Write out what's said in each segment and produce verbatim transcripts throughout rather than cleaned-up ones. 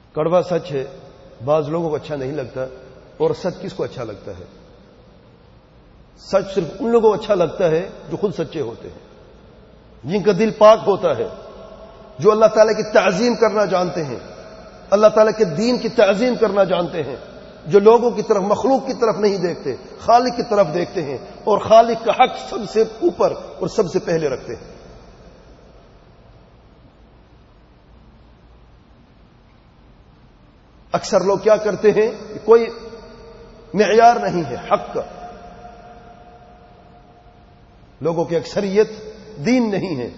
کڑوا سچ ہے، بعض لوگوں کو اچھا نہیں لگتا، اور سچ کس کو اچھا لگتا ہے؟ سچ صرف ان لوگوں کو اچھا لگتا ہے جو خود سچے ہوتے ہیں، جن کا دل پاک ہوتا ہے، جو اللہ تعالیٰ کی تعظیم کرنا جانتے ہیں، اللہ تعالیٰ کے دین کی تعظیم کرنا جانتے ہیں، جو لوگوں کی طرف، مخلوق کی طرف نہیں دیکھتے، خالق کی طرف دیکھتے ہیں، اور خالق کا حق سب سے اوپر اور سب سے پہلے رکھتے ہیں۔ اکثر لوگ کیا کرتے ہیں، کوئی معیار نہیں ہے حق کا، لوگوں کی اکثریت دین نہیں ہے۔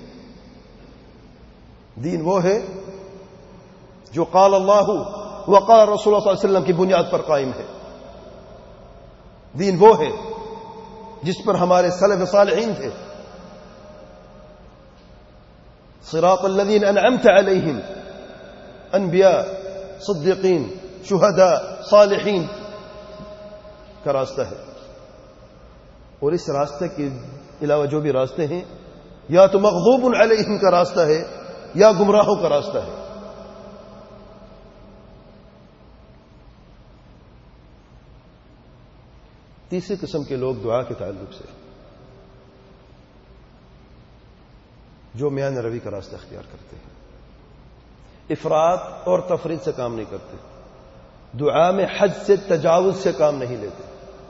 دین وہ ہے جو قال اللہ وقال رسول اللہ صلی اللہ علیہ وسلم کی بنیاد پر قائم ہے۔ دین وہ ہے جس پر ہمارے سلف صالحین تھے، صراط الذین انعمت علیہم، انبیاء، صدیقین، شہداء، صالحین کا راستہ ہے۔ اور اس راستے کے علاوہ جو بھی راستے ہیں، یا تو مغضوب علیہم کا راستہ ہے یا گمراہوں کا راستہ ہے۔ تیسری قسم کے لوگ دعا کے تعلق سے جو میان روی کا راستہ اختیار کرتے ہیں، افراط اور تفرید سے کام نہیں کرتے، دعا میں حد سے تجاوز سے کام نہیں لیتے۔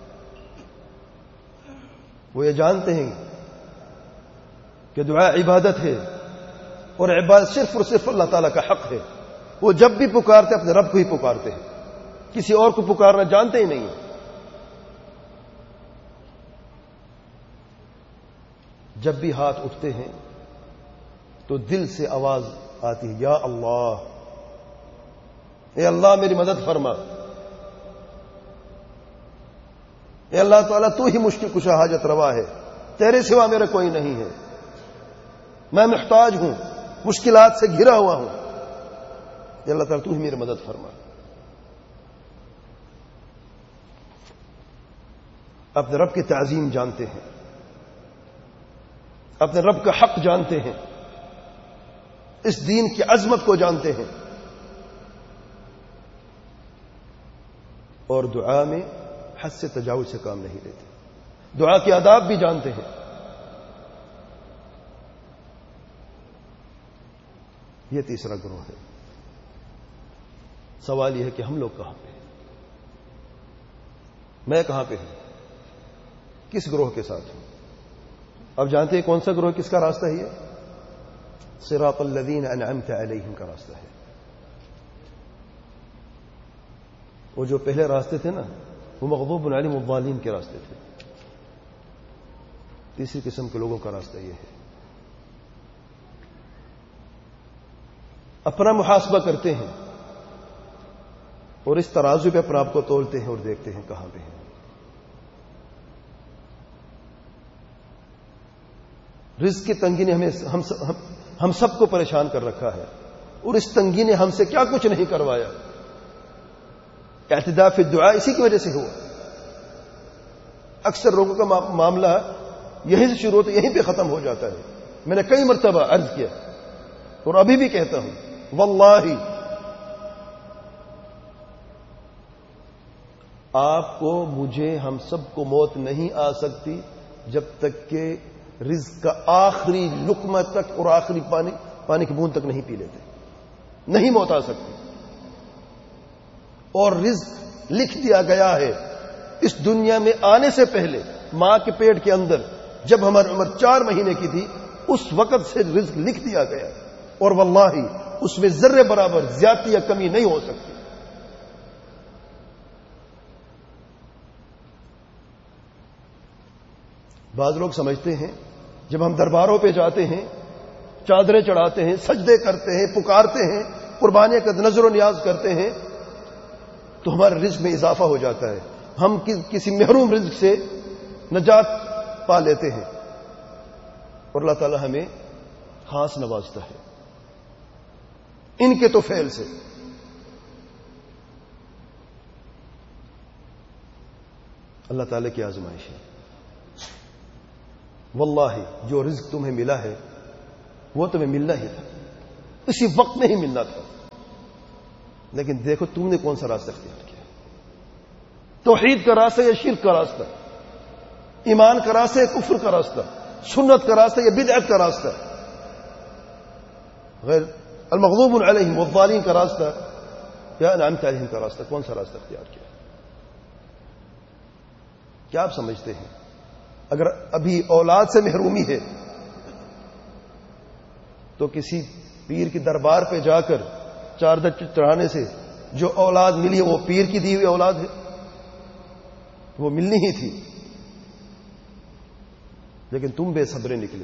وہ یہ جانتے ہیں کہ دعا عبادت ہے، اور عبادت صرف اور صرف اللہ تعالیٰ کا حق ہے۔ وہ جب بھی پکارتے اپنے رب کو ہی پکارتے ہیں، کسی اور کو پکارنا جانتے ہی نہیں ہیں۔ جب بھی ہاتھ اٹھتے ہیں تو دل سے آواز آتی ہے، یا اللہ، اے اللہ میری مدد فرما، اے اللہ تعالیٰ تو ہی مشکل کشا حاجت روا ہے، تیرے سوا میرا کوئی نہیں ہے، میں محتاج ہوں، مشکلات سے گھرا ہوا ہوں، اے اللہ تعالیٰ تو ہی میری مدد فرما۔ اپنے رب کی تعظیم جانتے ہیں، اپنے رب کا حق جانتے ہیں، اس دین کی عظمت کو جانتے ہیں، اور دعا میں حد سے تجاوز سے کام نہیں لیتے، دعا کے آداب بھی جانتے ہیں۔ یہ تیسرا گروہ ہے۔ سوال یہ ہے کہ ہم لوگ کہاں پہ ہیں؟ میں کہاں پہ ہوں؟ کس گروہ کے ساتھ ہوں؟ اب جانتے ہیں کون سا گروہ کس کا راستہ ہے؟ یہ صراط الذین انعمت علیہم کا راستہ ہے۔ وہ جو پہلے راستے تھے نا، وہ مغضوب علیہم الضالین کے راستے تھے۔ تیسری قسم کے لوگوں کا راستہ یہ ہے، اپنا محاسبہ کرتے ہیں اور اس ترازو پہ اپنے آپ کو تولتے ہیں اور دیکھتے ہیں کہاں پہ ہیں۔ رزق کی تنگی نے ہمیں ہم ہم سب کو پریشان کر رکھا ہے، اور اس تنگی نے ہم سے کیا کچھ نہیں کروایا۔ اعتداء فی الدعاء اسی کی وجہ سے ہوا۔ اکثر لوگوں کا معاملہ یہیں سے شروع ہوتا ہے، یہیں پہ ختم ہو جاتا ہے۔ میں نے کئی مرتبہ عرض کیا اور ابھی بھی کہتا ہوں، واللہ آپ کو، مجھے، ہم سب کو موت نہیں آ سکتی جب تک کہ رزق کا آخری لقمہ تک اور آخری پانی پانی کی بوند تک نہیں پی لیتے، نہیں موت آ سکتی۔ اور رزق لکھ دیا گیا ہے اس دنیا میں آنے سے پہلے، ماں کے پیٹ کے اندر جب ہماری عمر چار مہینے کی تھی، اس وقت سے رزق لکھ دیا گیا، اور واللہ اس میں ذرے برابر زیادتی یا کمی نہیں ہو سکتی۔ بعض لوگ سمجھتے ہیں جب ہم درباروں پہ جاتے ہیں، چادریں چڑھاتے ہیں، سجدے کرتے ہیں، پکارتے ہیں، قربانیاں کا نظر و نیاز کرتے ہیں، تو ہمارے رزق میں اضافہ ہو جاتا ہے، ہم کسی محروم رزق سے نجات پا لیتے ہیں، اور اللہ تعالی ہمیں خاص نوازتا ہے ان کے تو فعل سے۔ اللہ تعالی کی آزمائش ہے۔ واللہ جو رزق تمہیں ملا ہے وہ تمہیں ملنا ہی تھا، اسی وقت میں ہی ملنا تھا۔ لیکن دیکھو تم نے کون سا راستہ اختیار کیا، توحید کا راستہ یا شرک کا راستہ، ایمان کا راستہ یا کفر کا راستہ، سنت کا راستہ یا بدعت کا راستہ، غیر المغضوب علیہم والضالین کا راستہ یا انعمت علیہم کا راستہ، کون سا راستہ اختیار کیا؟ کیا آپ سمجھتے ہیں اگر ابھی اولاد سے محرومی ہے تو کسی پیر کی دربار پہ جا کر چادر چڑھانے سے جو اولاد ملی ہے وہ پیر کی دی ہوئی اولاد ہے؟ وہ ملنی ہی تھی، لیکن تم بے صبرے نکلے۔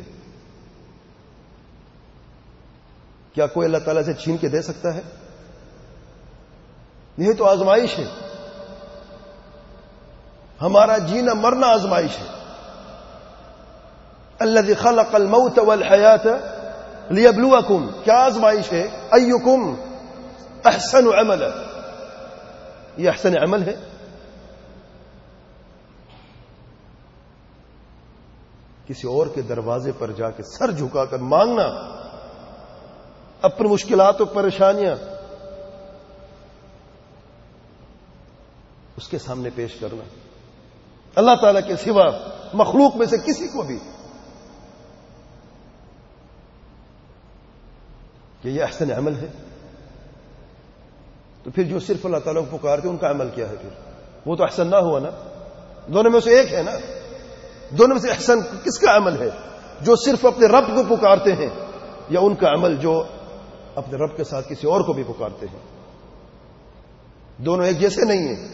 کیا کوئی اللہ تعالیٰ سے چھین کے دے سکتا ہے؟ یہ تو آزمائش ہے، ہمارا جینا مرنا آزمائش ہے۔ الذی خلق الموت والحیات لیبلوکم، کیا آزمائش ہے؟ ایکم احسن عملا، یہ احسن عمل ہے؟ کسی اور کے دروازے پر جا کے سر جھکا کر مانگنا، اپنی مشکلات اور پریشانیاں اس کے سامنے پیش کرنا، اللہ تعالیٰ کے سوا مخلوق میں سے کسی کو بھی، کہ یہ احسن عمل ہے؟ تو پھر جو صرف اللہ تعالیٰ کو پکارتے ان کا عمل کیا ہے؟ پھر وہ تو احسن نہ ہوا نا، دونوں میں سے ایک ہے نا۔ دونوں میں سے احسن کس کا عمل ہے؟ جو صرف اپنے رب کو پکارتے ہیں، یا ان کا عمل جو اپنے رب کے ساتھ کسی اور کو بھی پکارتے ہیں؟ دونوں ایک جیسے نہیں ہیں،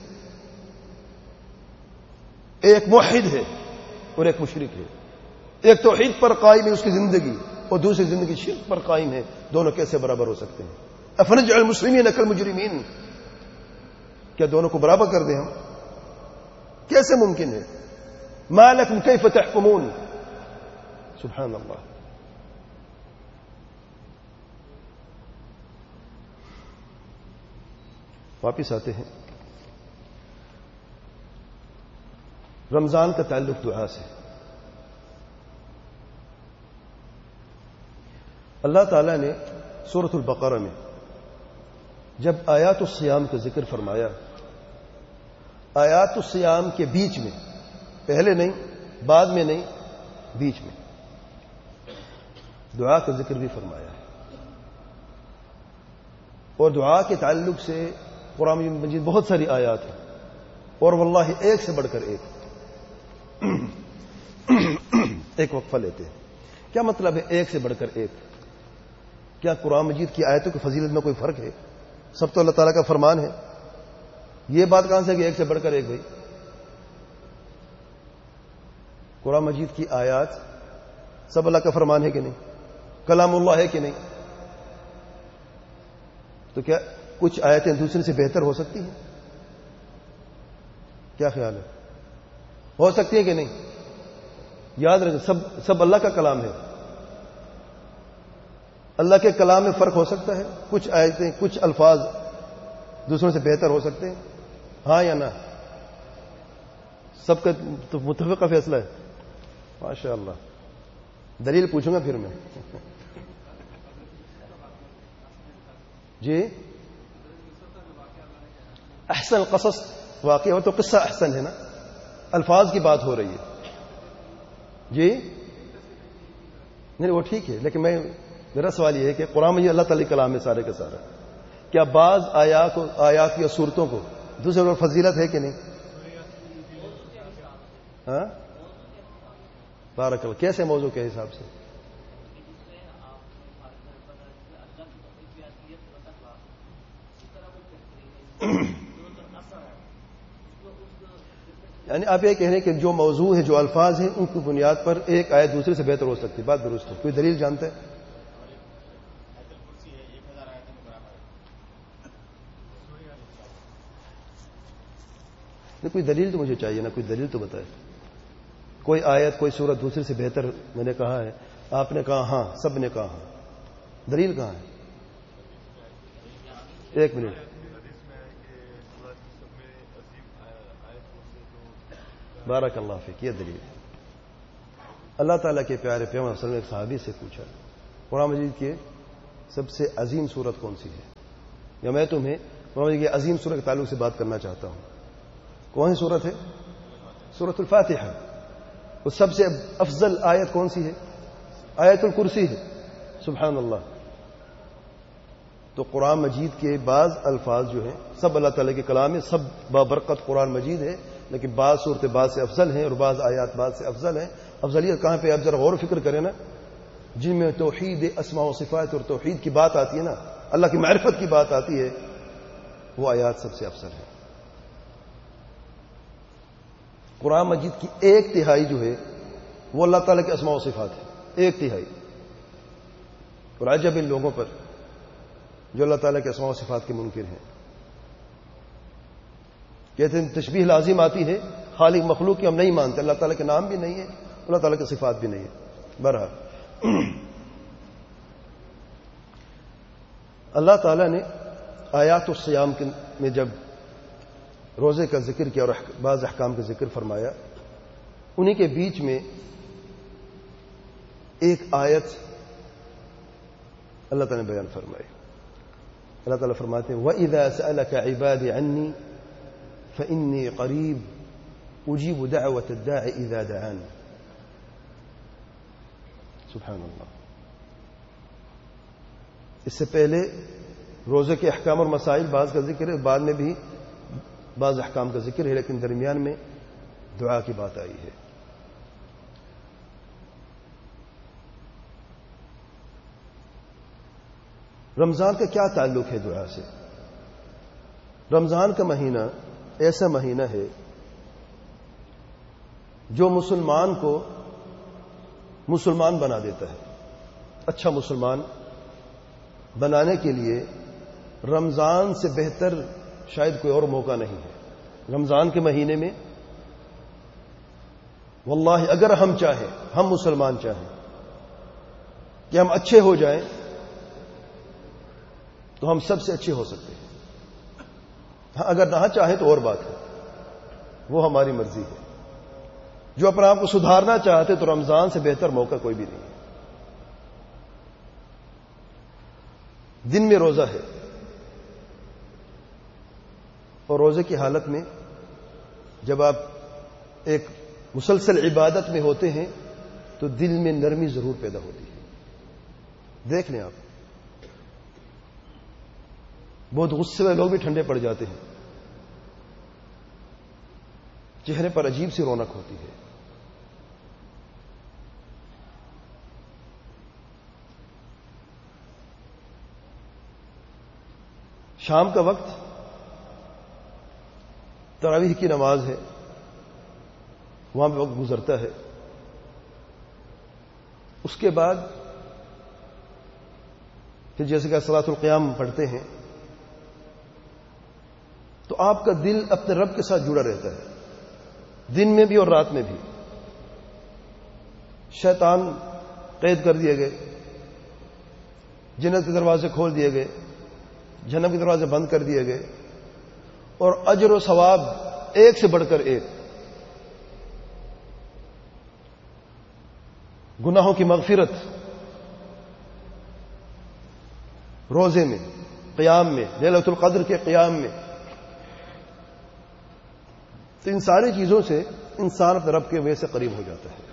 ایک موحد ہے اور ایک مشرک ہے، ایک توحید پر قائم ہے اس کی زندگی اور دوسری زندگی شرک پر قائم ہے، دونوں کیسے برابر ہو سکتے ہیں؟ افنجعل المسلمین کالمجرمین، کیا دونوں کو برابر کر دیں ہم؟ کیسے ممکن ہے؟ ما لکم کیف تحکمون، سبحان اللہ۔ واپس آتے ہیں، رمضان کا تعلق دعا سے۔ اللہ تعالیٰ نے سورۃ البقرہ میں جب آیات الصیام کا ذکر فرمایا، آیات الصیام کے بیچ میں، پہلے نہیں بعد میں نہیں، بیچ میں دعا کا ذکر بھی فرمایا ہے۔ اور دعا کے تعلق سے قرآن مجید بہت ساری آیات ہیں، اور واللہ ایک سے بڑھ کر ایک۔ ایک وقفہ لیتے ہیں، کیا مطلب ہے ایک سے بڑھ کر ایک؟ کیا قرآن مجید کی آیتوں کی فضیلت میں کوئی فرق ہے؟ سب تو اللہ تعالیٰ کا فرمان ہے، یہ بات کہاں سے کہ ایک سے بڑھ کر ایک؟ بھائی قرآن مجید کی آیات سب اللہ کا فرمان ہے کہ نہیں؟ کلام اللہ ہے کہ نہیں؟ تو کیا کچھ آیتیں دوسرے سے بہتر ہو سکتی ہیں؟ کیا خیال ہے؟ ہو سکتی ہیں کہ نہیں؟ یاد رکھیں، سب سب اللہ کا کلام ہے، اللہ کے کلام میں فرق ہو سکتا ہے، کچھ آیتیں کچھ الفاظ دوسروں سے بہتر ہو سکتے ہیں، ہاں یا نہ؟ سب کا تو متفقہ فیصلہ ہے، ماشاء اللہ۔ دلیل پوچھوں گا پھر میں۔ جی احسن القصص واقعہ ہو تو قصہ احسن ہے نا، الفاظ کی بات ہو رہی ہے۔ جی نہیں وہ ٹھیک ہے، لیکن میں میرا سوال یہ ہے کہ قرآن میں اللہ تعالی کلام ہے سارے کا سارا، کیا بعض آیات آیات یا صورتوں کو دوسرے پر فضیلت ہے کہ نہیں؟ ہاں بارک اللہ، کیسے موضوع کے حساب سے؟ یعنی آپ یہ کہہ رہے ہیں کہ جو موضوع ہے، جو الفاظ ہیں، ان کی بنیاد پر ایک آیت دوسرے سے بہتر ہو سکتی ہے، بات درست ہے۔ کوئی دلیل جانتا ہے؟ کوئی دلیل تو مجھے چاہیے نا، کوئی دلیل تو بتائے، کوئی آیت کوئی سورت دوسرے سے بہتر میں نے کہا ہے، آپ نے کہا ہاں، سب نے کہا ہاں، دلیل کہاں ہے؟ ایک منٹ، بارک اللہ فیک، یہ دلیل ہے۔ اللہ تعالیٰ کے پیارے پیغمبر صلی اللہ علیہ وسلم نے ایک صحابی سے پوچھا، قرآن مجید کی سب سے عظیم سورت کون سی ہے؟ یا میں تمہیں یہ عظیم سورہ کے تعلق سے بات کرنا چاہتا ہوں. کون سی سورت ہے؟ سورۃ الفاتحہ. وہ سب سے افضل آیت کون سی ہے؟ آیت الکرسی ہے. سبحان اللہ. تو قرآن مجید کے بعض الفاظ جو ہیں سب اللہ تعالیٰ کے کلام ہے، سب بابرکت قرآن مجید ہے، لیکن بعض صورتیں بعض سے افضل ہیں اور بعض آیات بعض سے افضل ہیں. افضلیت کہاں پہ؟ آپ ذرا غور و فکر کریں نا. جن میں توحید اسماء و صفات اور توحید کی بات آتی ہے نا، اللہ کی معرفت کی بات آتی ہے، وہ آیات سب سے افضل ہے. قرآن مجید کی ایک تہائی جو ہے وہ اللہ تعالیٰ کے اسماء و صفات ہے. ایک تہائی. اور عجب ان لوگوں پر جو اللہ تعالیٰ کے اسماء و صفات کے منکر ہیں. کہتے ہیں تشبیہ لازم آتی ہے، خالق مخلوق کی ہم نہیں مانتے. اللہ تعالیٰ کے نام بھی نہیں ہے، اللہ تعالیٰ کے صفات بھی نہیں ہے. بہرحال اللہ تعالیٰ نے آیات الصیام میں جب روزے کا ذکر کیا اور بعض احکام کا ذکر فرمایا، انہی کے بیچ میں ایک آیت اللہ تعالیٰ نے بیان فرمائی. اللہ تعالیٰ فرماتے ہیں وَإِذَا سَأَلَكَ عِبَادِ عَنِّي فَإِنِّي قَرِيبٌ أُجِيبُ دَعْوَةَ الدَّاعِ إِذَا دَعَانِ. سبحان اللہ. اس سے پہلے روزے کے احکام اور مسائل بعض کا ذکر ہے، بعد میں بھی بعض احکام کا ذکر ہے، لیکن درمیان میں دعا کی بات آئی ہے. رمضان کا کیا تعلق ہے دعا سے؟ رمضان کا مہینہ ایسا مہینہ ہے جو مسلمان کو مسلمان بنا دیتا ہے. اچھا مسلمان بنانے کے لیے رمضان سے بہتر شاید کوئی اور موقع نہیں ہے. رمضان کے مہینے میں واللہ اگر ہم چاہیں، ہم مسلمان چاہیں کہ ہم اچھے ہو جائیں تو ہم سب سے اچھے ہو سکتے ہیں. ہاں اگر نہ چاہیں تو اور بات ہے، وہ ہماری مرضی ہے. جو اپنے آپ کو سدھارنا چاہتے تو رمضان سے بہتر موقع کوئی بھی نہیں ہے. دن میں روزہ ہے اور روزے کی حالت میں جب آپ ایک مسلسل عبادت میں ہوتے ہیں تو دل میں نرمی ضرور پیدا ہوتی ہے. دیکھ لیں آپ، بہت غصے والے لوگ بھی ٹھنڈے پڑ جاتے ہیں، چہرے پر عجیب سی رونق ہوتی ہے. شام کا وقت تراویح کی نماز ہے، وہاں پہ وقت گزرتا ہے. اس کے بعد پھر جیسے کہ صلاۃ القیام پڑھتے ہیں تو آپ کا دل اپنے رب کے ساتھ جڑا رہتا ہے، دن میں بھی اور رات میں بھی. شیطان قید کر دیے گئے، جنت کے دروازے کھول دیے گئے، جہنم کے دروازے بند کر دیے گئے، اور اجر و ثواب ایک سے بڑھ کر ایک. گناہوں کی مغفرت روزے میں، قیام میں، لیلۃ القدر کے قیام میں. تو ان ساری چیزوں سے انسان اپنے رب کے وجہ سے قریب ہو جاتا ہے.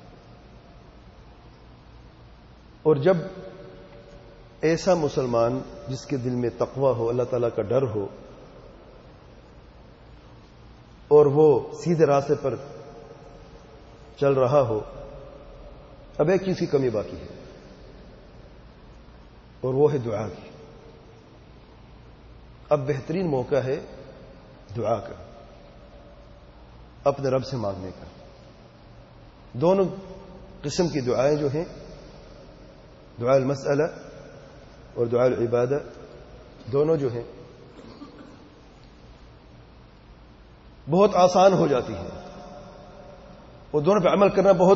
اور جب ایسا مسلمان جس کے دل میں تقوی ہو، اللہ تعالیٰ کا ڈر ہو، اور وہ سیدھے راستے پر چل رہا ہو، اب ایک چیز کی کمی باقی ہے اور وہ ہے دعا کی. اب بہترین موقع ہے دعا کا، اپنے رب سے مانگنے کا. دونوں قسم کی دعائیں جو ہیں، دعا المسئلہ اور دعا العبادہ، دونوں جو ہیں بہت آسان ہو جاتی ہیں، وہ دونوں پہ عمل کرنا بہت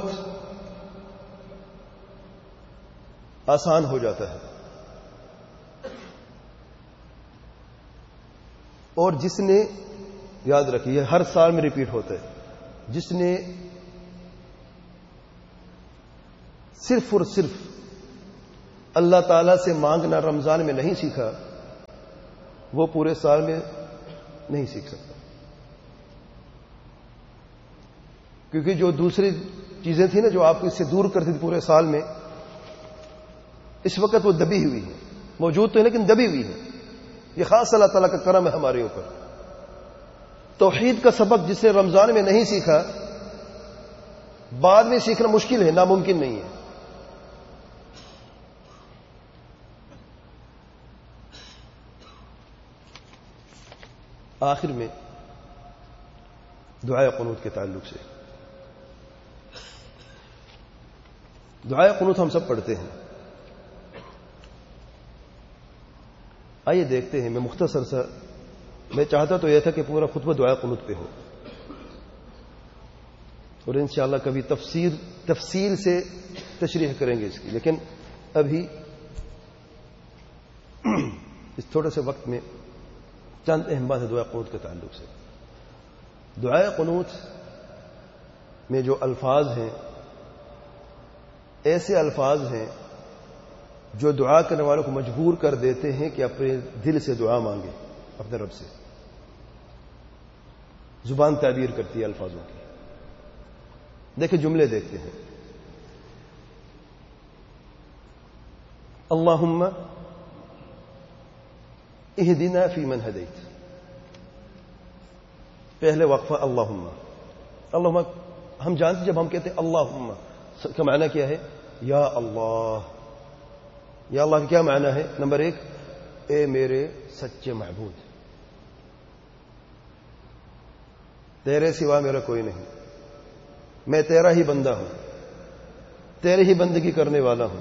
آسان ہو جاتا ہے. اور جس نے، یاد رکھیے ہر سال میں ریپیٹ ہوتا ہے، جس نے صرف اور صرف اللہ تعالی سے مانگنا رمضان میں نہیں سیکھا، وہ پورے سال میں نہیں سیکھ سکتا، کیونکہ جو دوسری چیزیں تھیں نا جو آپ کو اس سے دور کرتی تھی پورے سال میں، اس وقت وہ دبی ہوئی ہے، موجود تو ہے لیکن دبی ہوئی ہے. یہ خاص اللہ تعالیٰ کا کرم ہے ہمارے اوپر. توحید کا سبق جسے رمضان میں نہیں سیکھا، بعد میں سیکھنا مشکل ہے، ناممکن نہیں ہے. آخر میں دعائے قنوت کے تعلق سے، دعائے قنوت ہم سب پڑھتے ہیں. آئیے دیکھتے ہیں. میں مختصر سا میں چاہتا تو یہ تھا کہ پورا خطبہ دعائے قنوت پہ ہو، اور انشاءاللہ کبھی تفسیر تفصیل سے تشریح کریں گے اس کی، لیکن ابھی اس تھوڑے سے وقت میں چند اہم بات ہے دعائے قنوت کے تعلق سے. دعائے قنوت میں جو الفاظ ہیں ایسے الفاظ ہیں جو دعا کرنے والوں کو مجبور کر دیتے ہیں کہ اپنے دل سے دعا مانگے اپنے رب سے. زبان تعبیر کرتی ہے الفاظوں کی. دیکھیں جملے دیکھتے ہیں. اللہم اہدنا فی من ہدیت. پہلے وقفہ اللہم. اللہم ہم جانتے جب ہم کہتے ہیں اللہم کا معنی کیا ہے؟ یا اللہ. یا اللہ کا کیا معنی ہے؟ نمبر ایک، اے میرے سچے معبود، تیرے سوا میرا کوئی نہیں، میں تیرا ہی بندہ ہوں، تیرے ہی بندگی کرنے والا ہوں،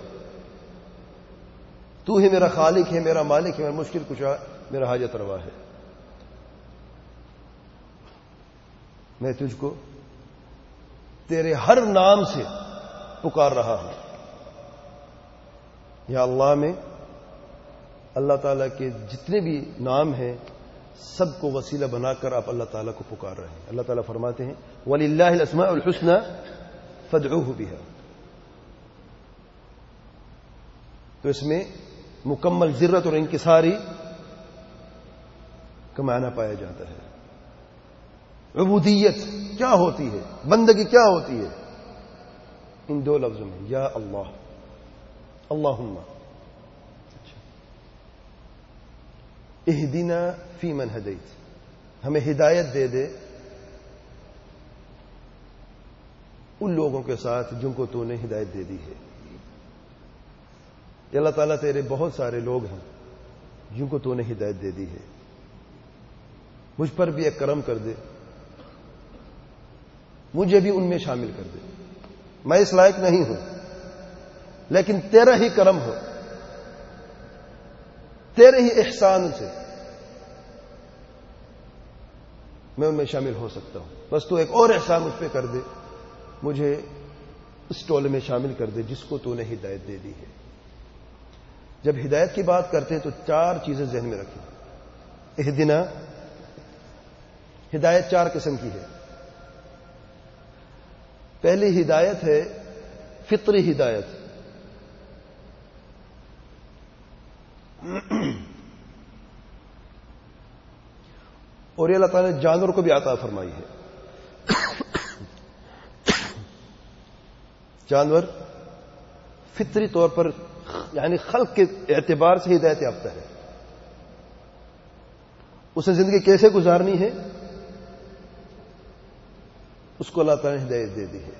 تو ہی میرا خالق ہے، میرا مالک ہے، میرا مشکل کشا، میرا حاجت روا ہے. میں تجھ کو تیرے ہر نام سے پکار رہا ہوں. یا اللہ میں اللہ تعالیٰ کے جتنے بھی نام ہیں سب کو وسیلہ بنا کر آپ اللہ تعالیٰ کو پکار رہے ہیں. اللہ تعالیٰ فرماتے ہیں وَلِلَّهِ الْأَسْمَاءُ الْحُسْنَى فَادْعُوهُ بِهَا. تو اس میں مکمل ذرت اور انکساری کا معنی پایا جاتا ہے. عبودیت کیا ہوتی ہے، بندگی کیا ہوتی ہے، ان دو لفظوں میں یا اللہ. اللہم اہدنا فی من ہدیت، ہمیں ہدایت دے دے ان لوگوں کے ساتھ جن کو تو نے ہدایت دے دی ہے. کہ اللہ تعالیٰ تیرے بہت سارے لوگ ہیں جن کو تو نے ہدایت دے دی ہے، مجھ پر بھی ایک کرم کر دے، مجھے بھی ان میں شامل کر دے. میں اس لائق نہیں ہوں لیکن تیرا ہی کرم ہو، تیرے ہی احسان سے میں ان میں شامل ہو سکتا ہوں. بس تو ایک اور احسان مجھ پہ کر دے، مجھے اس ٹولے میں شامل کر دے جس کو تو نے ہدایت دے دی ہے. جب ہدایت کی بات کرتے ہیں تو چار چیزیں ذہن میں رکھیں. اہدنا، ہدایت چار قسم کی ہے. پہلی ہدایت ہے فطری ہدایت. اور یہ اللہ تعالیٰ نے جانور کو بھی عطا فرمائی ہے. جانور فطری طور پر یعنی خلق کے اعتبار سے ہدایت یافتہ ہے. اسے زندگی کیسے گزارنی ہے اس کو اللہ تعالیٰ نے ہدایت دے دی ہے.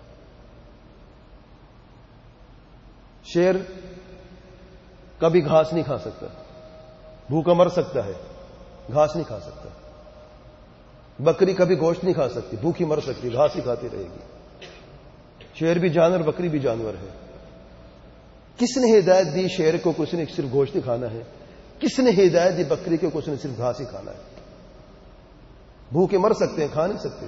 شیر کبھی گھاس نہیں کھا سکتا، بھوکا مر سکتا ہے، گھاس نہیں کھا سکتا. بکری کبھی گوشت نہیں کھا سکتی، بھوکی مر سکتی، گھاس ہی کھاتی رہے گی. شیر بھی جانور، بکری بھی جانور ہے. کس نے ہدایت دی شیر کو کہ اس نے صرف گوشت ہی کھانا ہے؟ کس نے ہدایت دی بکری کو کہ اس نے صرف گھاس ہی کھانا ہے؟ بھوکے مر سکتے ہیں، کھا نہیں سکتے.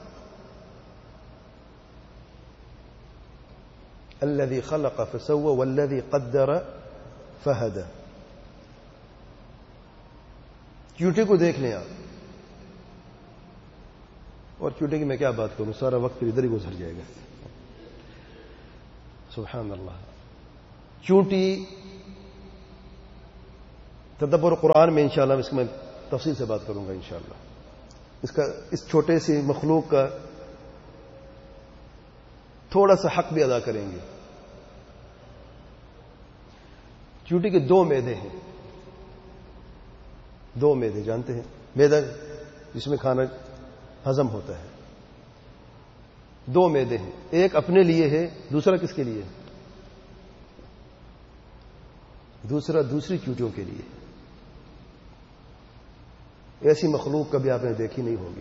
الذي خلق فسوى والذي قدر فهدى. چیوٹے کو دیکھ لیں آپ، اور چیوٹے کی میں کیا بات کروں، سارا وقت پھر ادھر ہی گزر جائے گا. سبحان اللہ. چونٹی تدبر قرآن میں انشاءاللہ اس میں تفصیل سے بات کروں گا انشاءاللہ. اس کا اس چھوٹے سی مخلوق کا تھوڑا سا حق بھی ادا کریں گے. چیونٹی کے دو معدے ہیں. دو معدے جانتے ہیں؟ معدہ جس میں کھانا ہضم ہوتا ہے. دو معدے ہیں. ایک اپنے لیے ہے, دوسرا کس کے لیے؟ دوسرا دوسری چیونٹیوں کے لیے. ایسی مخلوق کبھی آپ نے دیکھی نہیں ہوگی.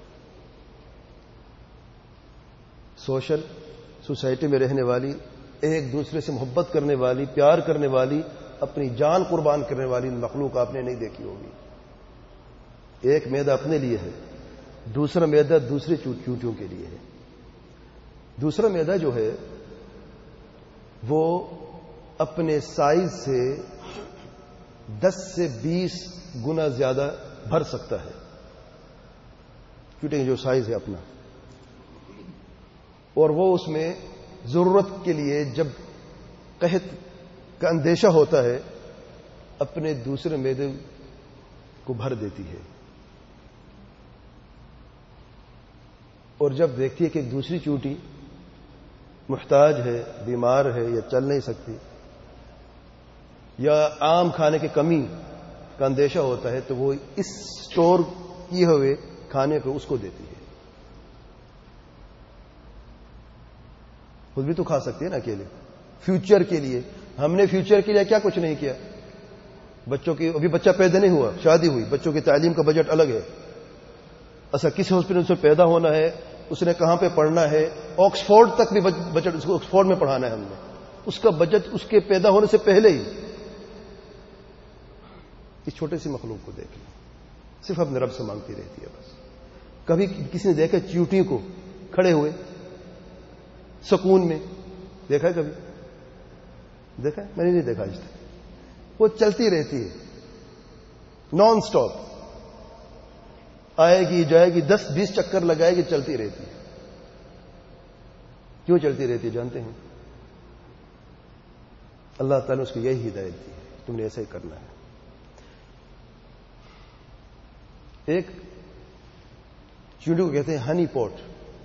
سوشل سوسائٹی میں رہنے والی, ایک دوسرے سے محبت کرنے والی, پیار کرنے والی, اپنی جان قربان کرنے والی مخلوق آپ نے نہیں دیکھی ہوگی. ایک معدہ اپنے لیے ہے, دوسرا معدہ دوسرے چیونٹیوں کے لیے ہے. دوسرا معدہ جو ہے وہ اپنے سائز سے دس سے بیس گنا زیادہ بھر سکتا ہے. چیونٹی جو سائز ہے اپنا, اور وہ اس میں ضرورت کے لیے جب قحط کا اندیشہ ہوتا ہے اپنے دوسرے معدے کو بھر دیتی ہے. اور جب دیکھتی ہے کہ ایک دوسری چیونٹی محتاج ہے, بیمار ہے یا چل نہیں سکتی, یا عام کھانے کی کمی کا اندیشہ ہوتا ہے, تو وہ اس اسٹور کیے ہوئے کھانے کو اس کو دیتی ہے. خود بھی تو کھا سکتی ہے نا اکیلے. فیوچر کے لیے ہم نے فیوچر کے لیے کیا کچھ نہیں کیا. بچوں کی, ابھی بچہ پیدا نہیں ہوا, شادی ہوئی, بچوں کی تعلیم کا بجٹ الگ ہے. اچھا کس ہاسپٹل سے پیدا ہونا ہے, اس نے کہاں پہ پڑھنا ہے, آکسفورڈ تک بھی بجٹ, اس کو آکسفورڈ میں پڑھانا ہے ہم نے, اس کا بجٹ اس کے پیدا ہونے سے پہلے ہی. اس چھوٹے سی مخلوق کو دیکھ لیں, صرف اپنے رب سے مانگتی رہتی ہے بس. کبھی کسی نے دیکھا چیونٹی کو کھڑے ہوئے سکون میں؟ دیکھا ہے کبھی؟ دیکھا ہے؟ میں نے نہیں دیکھا آج تک. وہ چلتی رہتی ہے نان سٹاپ, آئے گی جائے گی, دس بیس چکر لگائے گی, چلتی رہتی ہے. کیوں چلتی رہتی ہے جانتے ہیں؟ اللہ تعالیٰ نے اس کو یہی ہدایت دی ہے, تم نے ایسا ہی کرنا ہے. ایک چیونٹی کو کہتے ہیں ہنی پوٹ.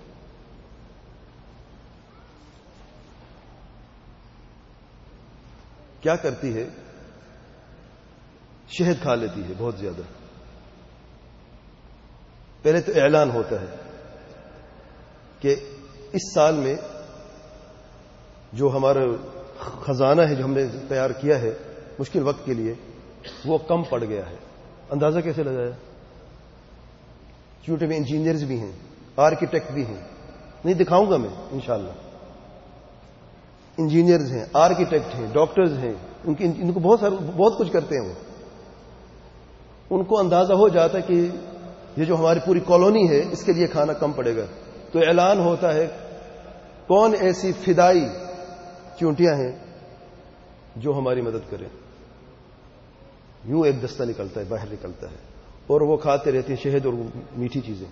کیا کرتی ہے؟ شہد کھا لیتی ہے بہت زیادہ. پہلے تو اعلان ہوتا ہے کہ اس سال میں جو ہمارا خزانہ ہے جو ہم نے تیار کیا ہے مشکل وقت کے لیے, وہ کم پڑ گیا ہے. اندازہ کیسے لگایا؟ چیونٹی میں انجینئرز بھی ہیں, آرکیٹیکٹ بھی ہیں, نہیں دکھاؤں گا میں انشاءاللہ. انجینئرز ہیں, آرکیٹیکٹ ہیں, ڈاکٹرز ہیں, ان کی ان کو بہت سارا بہت کچھ کرتے ہیں. وہ ان کو اندازہ ہو جاتا ہے کہ یہ جو ہماری پوری کالونی ہے اس کے لیے کھانا کم پڑے گا, تو اعلان ہوتا ہے کون ایسی فدائی چیونٹیاں ہیں جو ہماری مدد کریں. یوں ایک دستہ نکلتا ہے, باہر نکلتا ہے, اور وہ کھاتے رہتے ہیں شہد اور میٹھی چیزیں.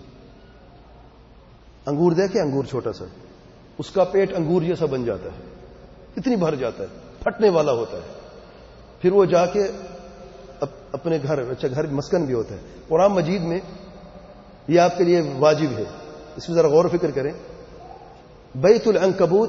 انگور دیکھیں, انگور چھوٹا سا, اس کا پیٹ انگور جیسا بن جاتا ہے, اتنی بھر جاتا ہے, پھٹنے والا ہوتا ہے. پھر وہ جا کے اپنے گھر, اچھا گھر مسکن بھی ہوتا ہے. قرآن مجید میں یہ آپ کے لیے واجب ہے, اس میں ذرا غور و فکر کریں. بیت العنکبوت,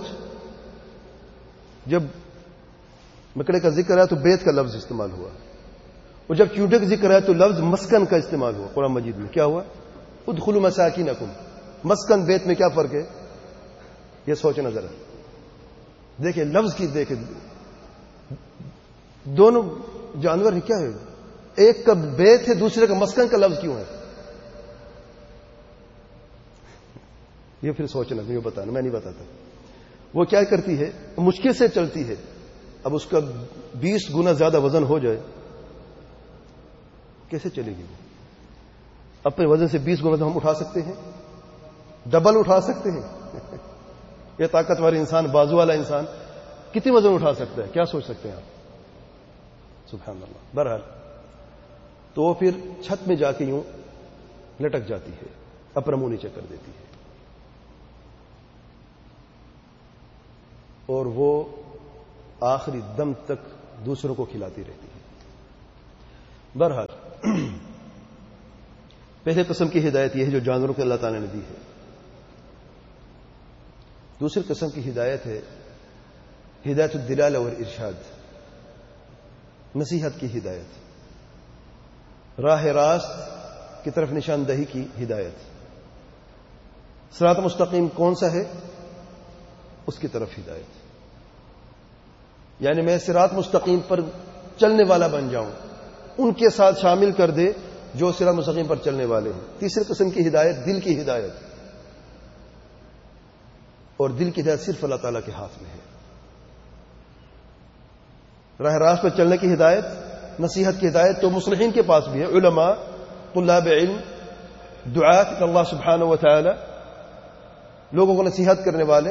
جب مکڑے کا ذکر ہے تو بیت کا لفظ استعمال ہوا, اور جب چیونٹے کا ذکر ہے تو لفظ مسکن کا استعمال ہوا. قرآن مجید میں کیا ہوا؟ ادخلوا مساکینکم. مسکن بیت میں کیا فرق ہے؟ یہ سوچنا ذرا. دیکھیں لفظ کی, دیکھیں دونوں جانور ہیں, کیا ہے؟ ایک کا بیت ہے, دوسرے کا مسکن کا لفظ کیوں ہے؟ یہ پھر سوچنا, یہ بتانا, میں نہیں بتاتا. وہ کیا کرتی ہے؟ مشکل سے چلتی ہے. اب اس کا بیس گنا زیادہ وزن ہو جائے, کیسے چلے گی؟ اپنے وزن سے بیس گنا ہم اٹھا سکتے ہیں, ڈبل اٹھا سکتے ہیں. یہ طاقتور انسان, بازو والا انسان کتنی وزن اٹھا سکتا ہے؟ کیا سوچ سکتے ہیں آپ؟ سبحان اللہ. بہرحال تو وہ پھر چھت میں جا کے یوں لٹک جاتی ہے, اپنا منہ نیچے کر دیتی ہے, اور وہ آخری دم تک دوسروں کو کھلاتی رہتی ہے. بہرحال پہلے قسم کی ہدایت یہ ہے جو جانوروں کو اللہ تعالیٰ نے دی ہے. دوسری قسم کی ہدایت ہے ہدایت الدلالہ والارشاد، نصیحت کی ہدایت، راہ راست کی طرف نشاندہی کی ہدایت. صراط مستقیم کون سا ہے؟ اس کی طرف ہدایت، یعنی میں صراط مستقیم پر چلنے والا بن جاؤں، ان کے ساتھ شامل کر دے جو صراط مستقیم پر چلنے والے ہیں. تیسری قسم کی ہدایت دل کی ہدایت، اور دل کی ہدایت صرف اللہ تعالیٰ کے ہاتھ میں ہے. راہ راست پر چلنے کی ہدایت، نصیحت کی ہدایت تو مصلحین کے پاس بھی ہے، علماء، طلاب علم، دعات اللہ سبحانہ و تعالی، لوگوں کو نصیحت کرنے والے،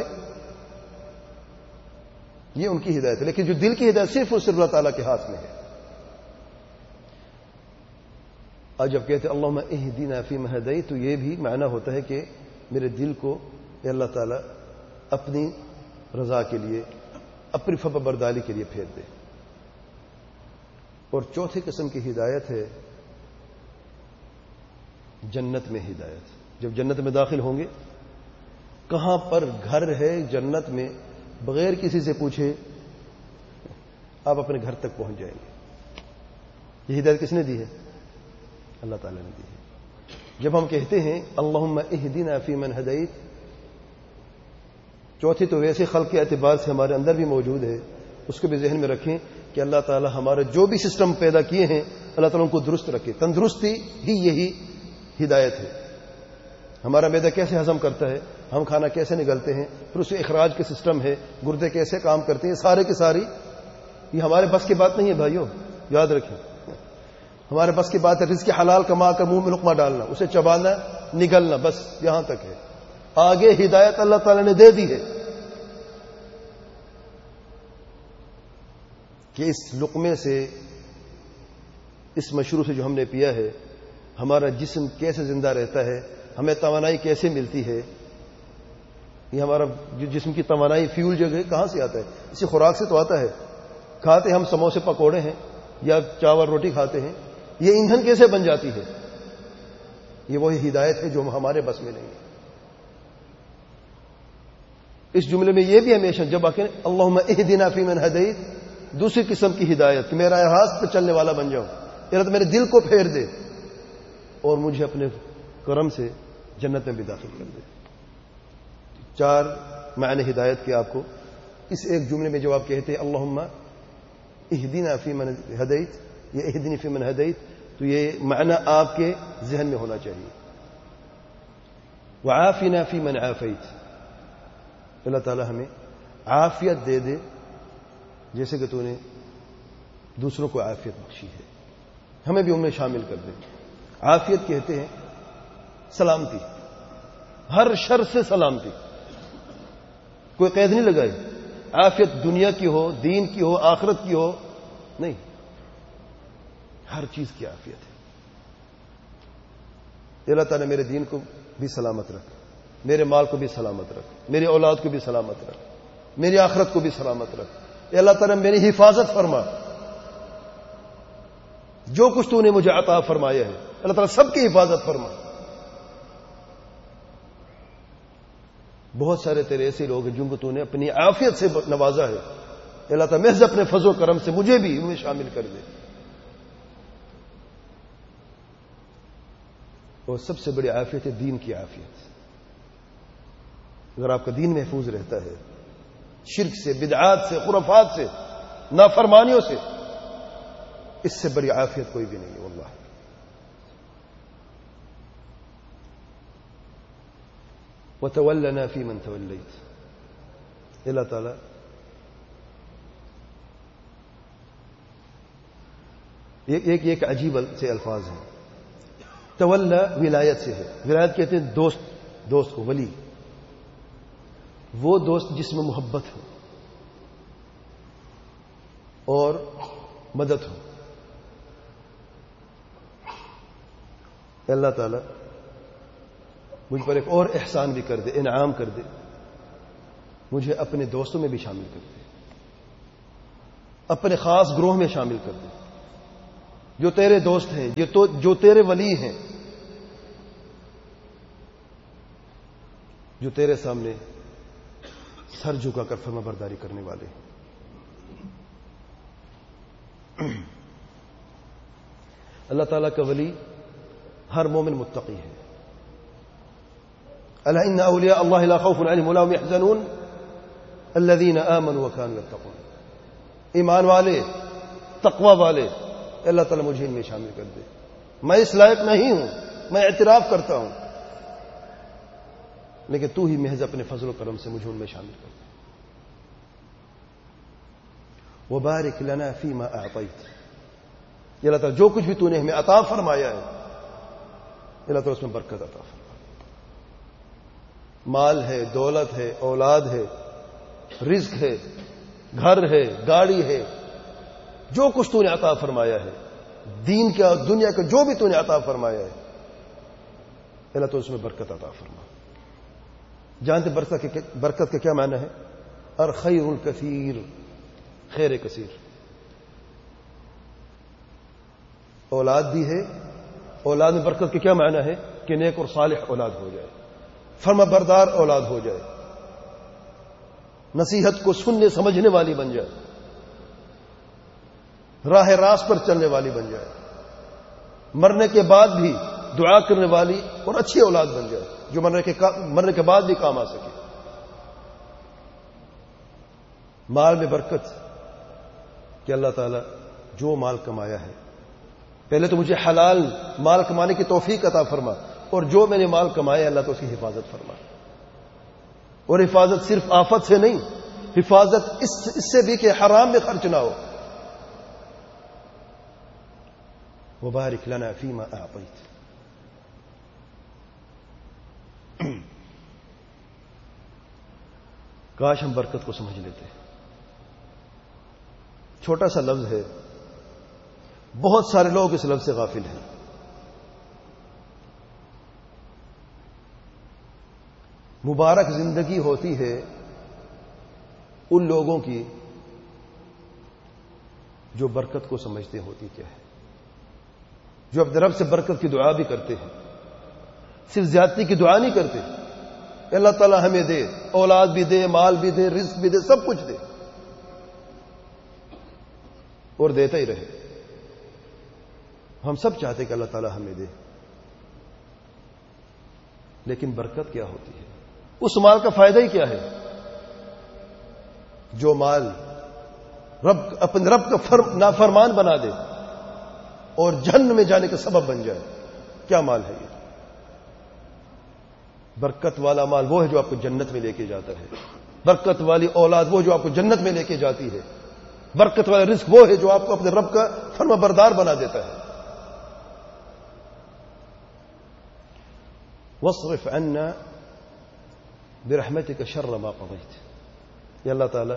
یہ ان کی ہدایت ہے. لیکن جو دل کی ہدایت صرف اور صرف اللہ تعالیٰ کے ہاتھ میں ہے. آج جب کہتے ہیں اللہم اہدنا فیمن ہدیت، تو یہ بھی معنی ہوتا ہے کہ میرے دل کو اے اللہ تعالیٰ اپنی رضا کے لیے، اپنی فرما برداری کے لیے پھیر دے. اور چوتھی قسم کی ہدایت ہے جنت میں ہدایت. جب جنت میں داخل ہوں گے، کہاں پر گھر ہے جنت میں، بغیر کسی سے پوچھے آپ اپنے گھر تک پہنچ جائیں گے. یہ ہدایت کس نے دی ہے؟ اللہ تعالیٰ نے دی ہے. جب ہم کہتے ہیں اللہم اہدنا فیمن ہدیت، چوتھی تو ویسے خلق کے اعتبار سے ہمارے اندر بھی موجود ہے، اس کو بھی ذہن میں رکھیں کہ اللہ تعالیٰ ہمارے جو بھی سسٹم پیدا کیے ہیں اللہ تعالیٰ ان کو درست رکھے. تندرستی ہی یہی ہدایت ہے. ہمارا معدہ کیسے ہضم کرتا ہے، ہم کھانا کیسے نگلتے ہیں، پھر اس سے اخراج کے سسٹم ہے، گردے کیسے کام کرتے ہیں، سارے کی ساری یہ ہمارے بس کی بات نہیں ہے بھائیوں، یاد رکھیں. ہمارے بس کی بات ہے رزق حلال کما کر منہ میں لقمہ ڈالنا، اسے چبانا، نگلنا، بس یہاں تک ہے. آگے ہدایت اللہ تعالیٰ نے دے دی ہے کہ اس لقمے سے، اس مشروب سے جو ہم نے پیا ہے، ہمارا جسم کیسے زندہ رہتا ہے، ہمیں توانائی کیسے ملتی ہے. یہ ہمارا جو جسم کی توانائی، فیول جو ہے کہاں سے آتا ہے؟ اسی خوراک سے تو آتا ہے. کھاتے ہم سموسے پکوڑے ہیں یا چاول روٹی کھاتے ہیں، یہ ایندھن کیسے بن جاتی ہے؟ یہ وہی ہدایت ہے جو ہمارے بس میں نہیں ہے. اس جملے میں یہ بھی ہمیشہ جب آخر اللہم اہدنا فیمن ہدیت، دوسری قسم کی ہدایت کہ میرا راست پہ چلنے والا بن جاؤں، اللہ میرے دل کو پھیر دے اور مجھے اپنے کرم سے جنت میں بھی داخل کر دے. چار معنی ہدایت کے آپ کو اس ایک جملے میں جب آپ کہتے ہیں اللہم اہدنا فیمن ہدیت، یہ اہدنی فیمن ہدیت، تو یہ معنی آپ کے ذہن میں ہونا چاہیے. وعافنا فیمن عافیت، اللہ تعالی ہمیں عافیت دے دے جیسے کہ تو نے دوسروں کو عافیت بخشی ہے، ہمیں بھی ان میں شامل کر دے. عافیت کہتے ہیں سلامتی، ہر شر سے سلامتی، کوئی قید نہیں لگائے. عافیت دنیا کی ہو، دین کی ہو، آخرت کی ہو، نہیں، ہر چیز کی عافیت ہے. اللہ تعالیٰ میرے دین کو بھی سلامت رکھ، میرے مال کو بھی سلامت رکھ، میری اولاد کو بھی سلامت رکھ، میری آخرت کو بھی سلامت رکھ. اے اللہ تعالیٰ میری حفاظت فرما، جو کچھ تو نے مجھے عطا فرمایا ہے اللہ تعالیٰ سب کی حفاظت فرما. بہت سارے تیرے ایسے لوگ ہیں جن کو تو نے اپنی عافیت سے نوازا ہے، اللہ تعالیٰ محض اپنے فضل و کرم سے مجھے بھی ان میں شامل کر دے. اور سب سے بڑی عافیت ہے دین کی عافیت. اگر آپ کا دین محفوظ رہتا ہے شرک سے، بدعات سے، خرافات سے، نافرمانیوں سے، اس سے بڑی عافیت کوئی بھی نہیں ہے واللہ. وَتَوَلَّنَا فِي مَنْ تَوَلَّيْتَ، اللہ تعالیٰ ایک ایک عجیب سے الفاظ ہیں. تولا ولایت سے ہے، ولایت کہتے ہیں دوست، دوست کو ولی، وہ دوست جس میں محبت ہو اور مدد ہو. اللہ تعالیٰ مجھ پر ایک اور احسان بھی کر دے، انعام کر دے، مجھے اپنے دوستوں میں بھی شامل کر دے، اپنے خاص گروہ میں شامل کر دے. جو تیرے دوست ہیں، جو تو جو تیرے ولی ہیں، جو تیرے سامنے سر جھکا کر فرما برداری کرنے والے ہیں۔ اللہ تعالیٰ کا ولی ہر مومن متقی ہے۔ الا ان اولیاء اللہ لا خوف علیہم ولا هم يحزنون الذین آمنوا وكانوا يتقون۔ ایمان والے، تقوی والے، اللہ تعالیٰ مجھے ان میں شامل کر دے۔ میں اس لائق نہیں ہوں، میں اعتراف کرتا ہوں، لیکن تو ہی محض اپنے فضل و کرم سے مجھے ان میں شامل کر دے۔ وبارک لنا فیما اعطیت، یہ اللہ تعالیٰ جو کچھ بھی تو نے ہمیں عطا فرمایا ہے، اللہ تعالیٰ اس میں برکت عطا فرما۔ مال ہے، دولت ہے، اولاد ہے، رزق ہے، گھر ہے، گاڑی ہے، جو کچھ تو نے عطا فرمایا ہے، دین کا دنیا کا جو بھی تو نے عطا فرمایا ہے، اللہ تو اس میں برکت عطا فرما۔ جانتے برکت کے برکت کا کیا معنی ہے؟ الخیر الکثیر، خیر کثیر۔ اولاد دی ہے، اولاد میں برکت کے کیا معنی ہے؟ کہ نیک اور صالح اولاد ہو جائے، فرما بردار اولاد ہو جائے، نصیحت کو سننے سمجھنے والی بن جائے، راہ راست پر چلنے والی بن جائے، مرنے کے بعد بھی دعا کرنے والی اور اچھی اولاد بن جائے، جو مرنے کے مرنے کے بعد بھی کام آ سکے۔ مال میں برکت کہ اللہ تعالیٰ جو مال کمایا ہے، پہلے تو مجھے حلال مال کمانے کی توفیق عطا فرما، اور جو میں نے مال کمایا اللہ تو اس کی حفاظت فرما، اور حفاظت صرف آفت سے نہیں، حفاظت اس اس سے بھی کہ حرام میں خرچ نہ ہو۔ وبارک لنا فیما اعطیت۔ کاش ہم برکت کو سمجھ لیتے۔ چھوٹا سا لفظ ہے، بہت سارے لوگ اس لفظ سے غافل ہیں۔ مبارک زندگی ہوتی ہے ان لوگوں کی جو برکت کو سمجھتے ہوتی کیا ہے، جو اپنے رب سے برکت کی دعا بھی کرتے ہیں، صرف زیادتی کی دعا نہیں کرتے، اللہ تعالیٰ ہمیں دے، اولاد بھی دے، مال بھی دے، رزق بھی دے، سب کچھ دے، اور دیتا ہی رہے۔ ہم سب چاہتے کہ اللہ تعالیٰ ہمیں دے، لیکن برکت کیا ہوتی ہے؟ اس مال کا فائدہ ہی کیا ہے جو مال رب اپنے رب کا نافرمان بنا دے اور جہنم میں جانے کا سبب بن جائے؟ کیا مال ہے یہ؟ برکت والا مال وہ ہے جو آپ کو جنت میں لے کے جاتا ہے، برکت والی اولاد وہ جو آپ کو جنت میں لے کے جاتی ہے، برکت والا رزق وہ ہے جو آپ کو اپنے رب کا فرما بردار بنا دیتا ہے۔ واصرف عنا برحمتک شر ما قضیت، یا اللہ تعالی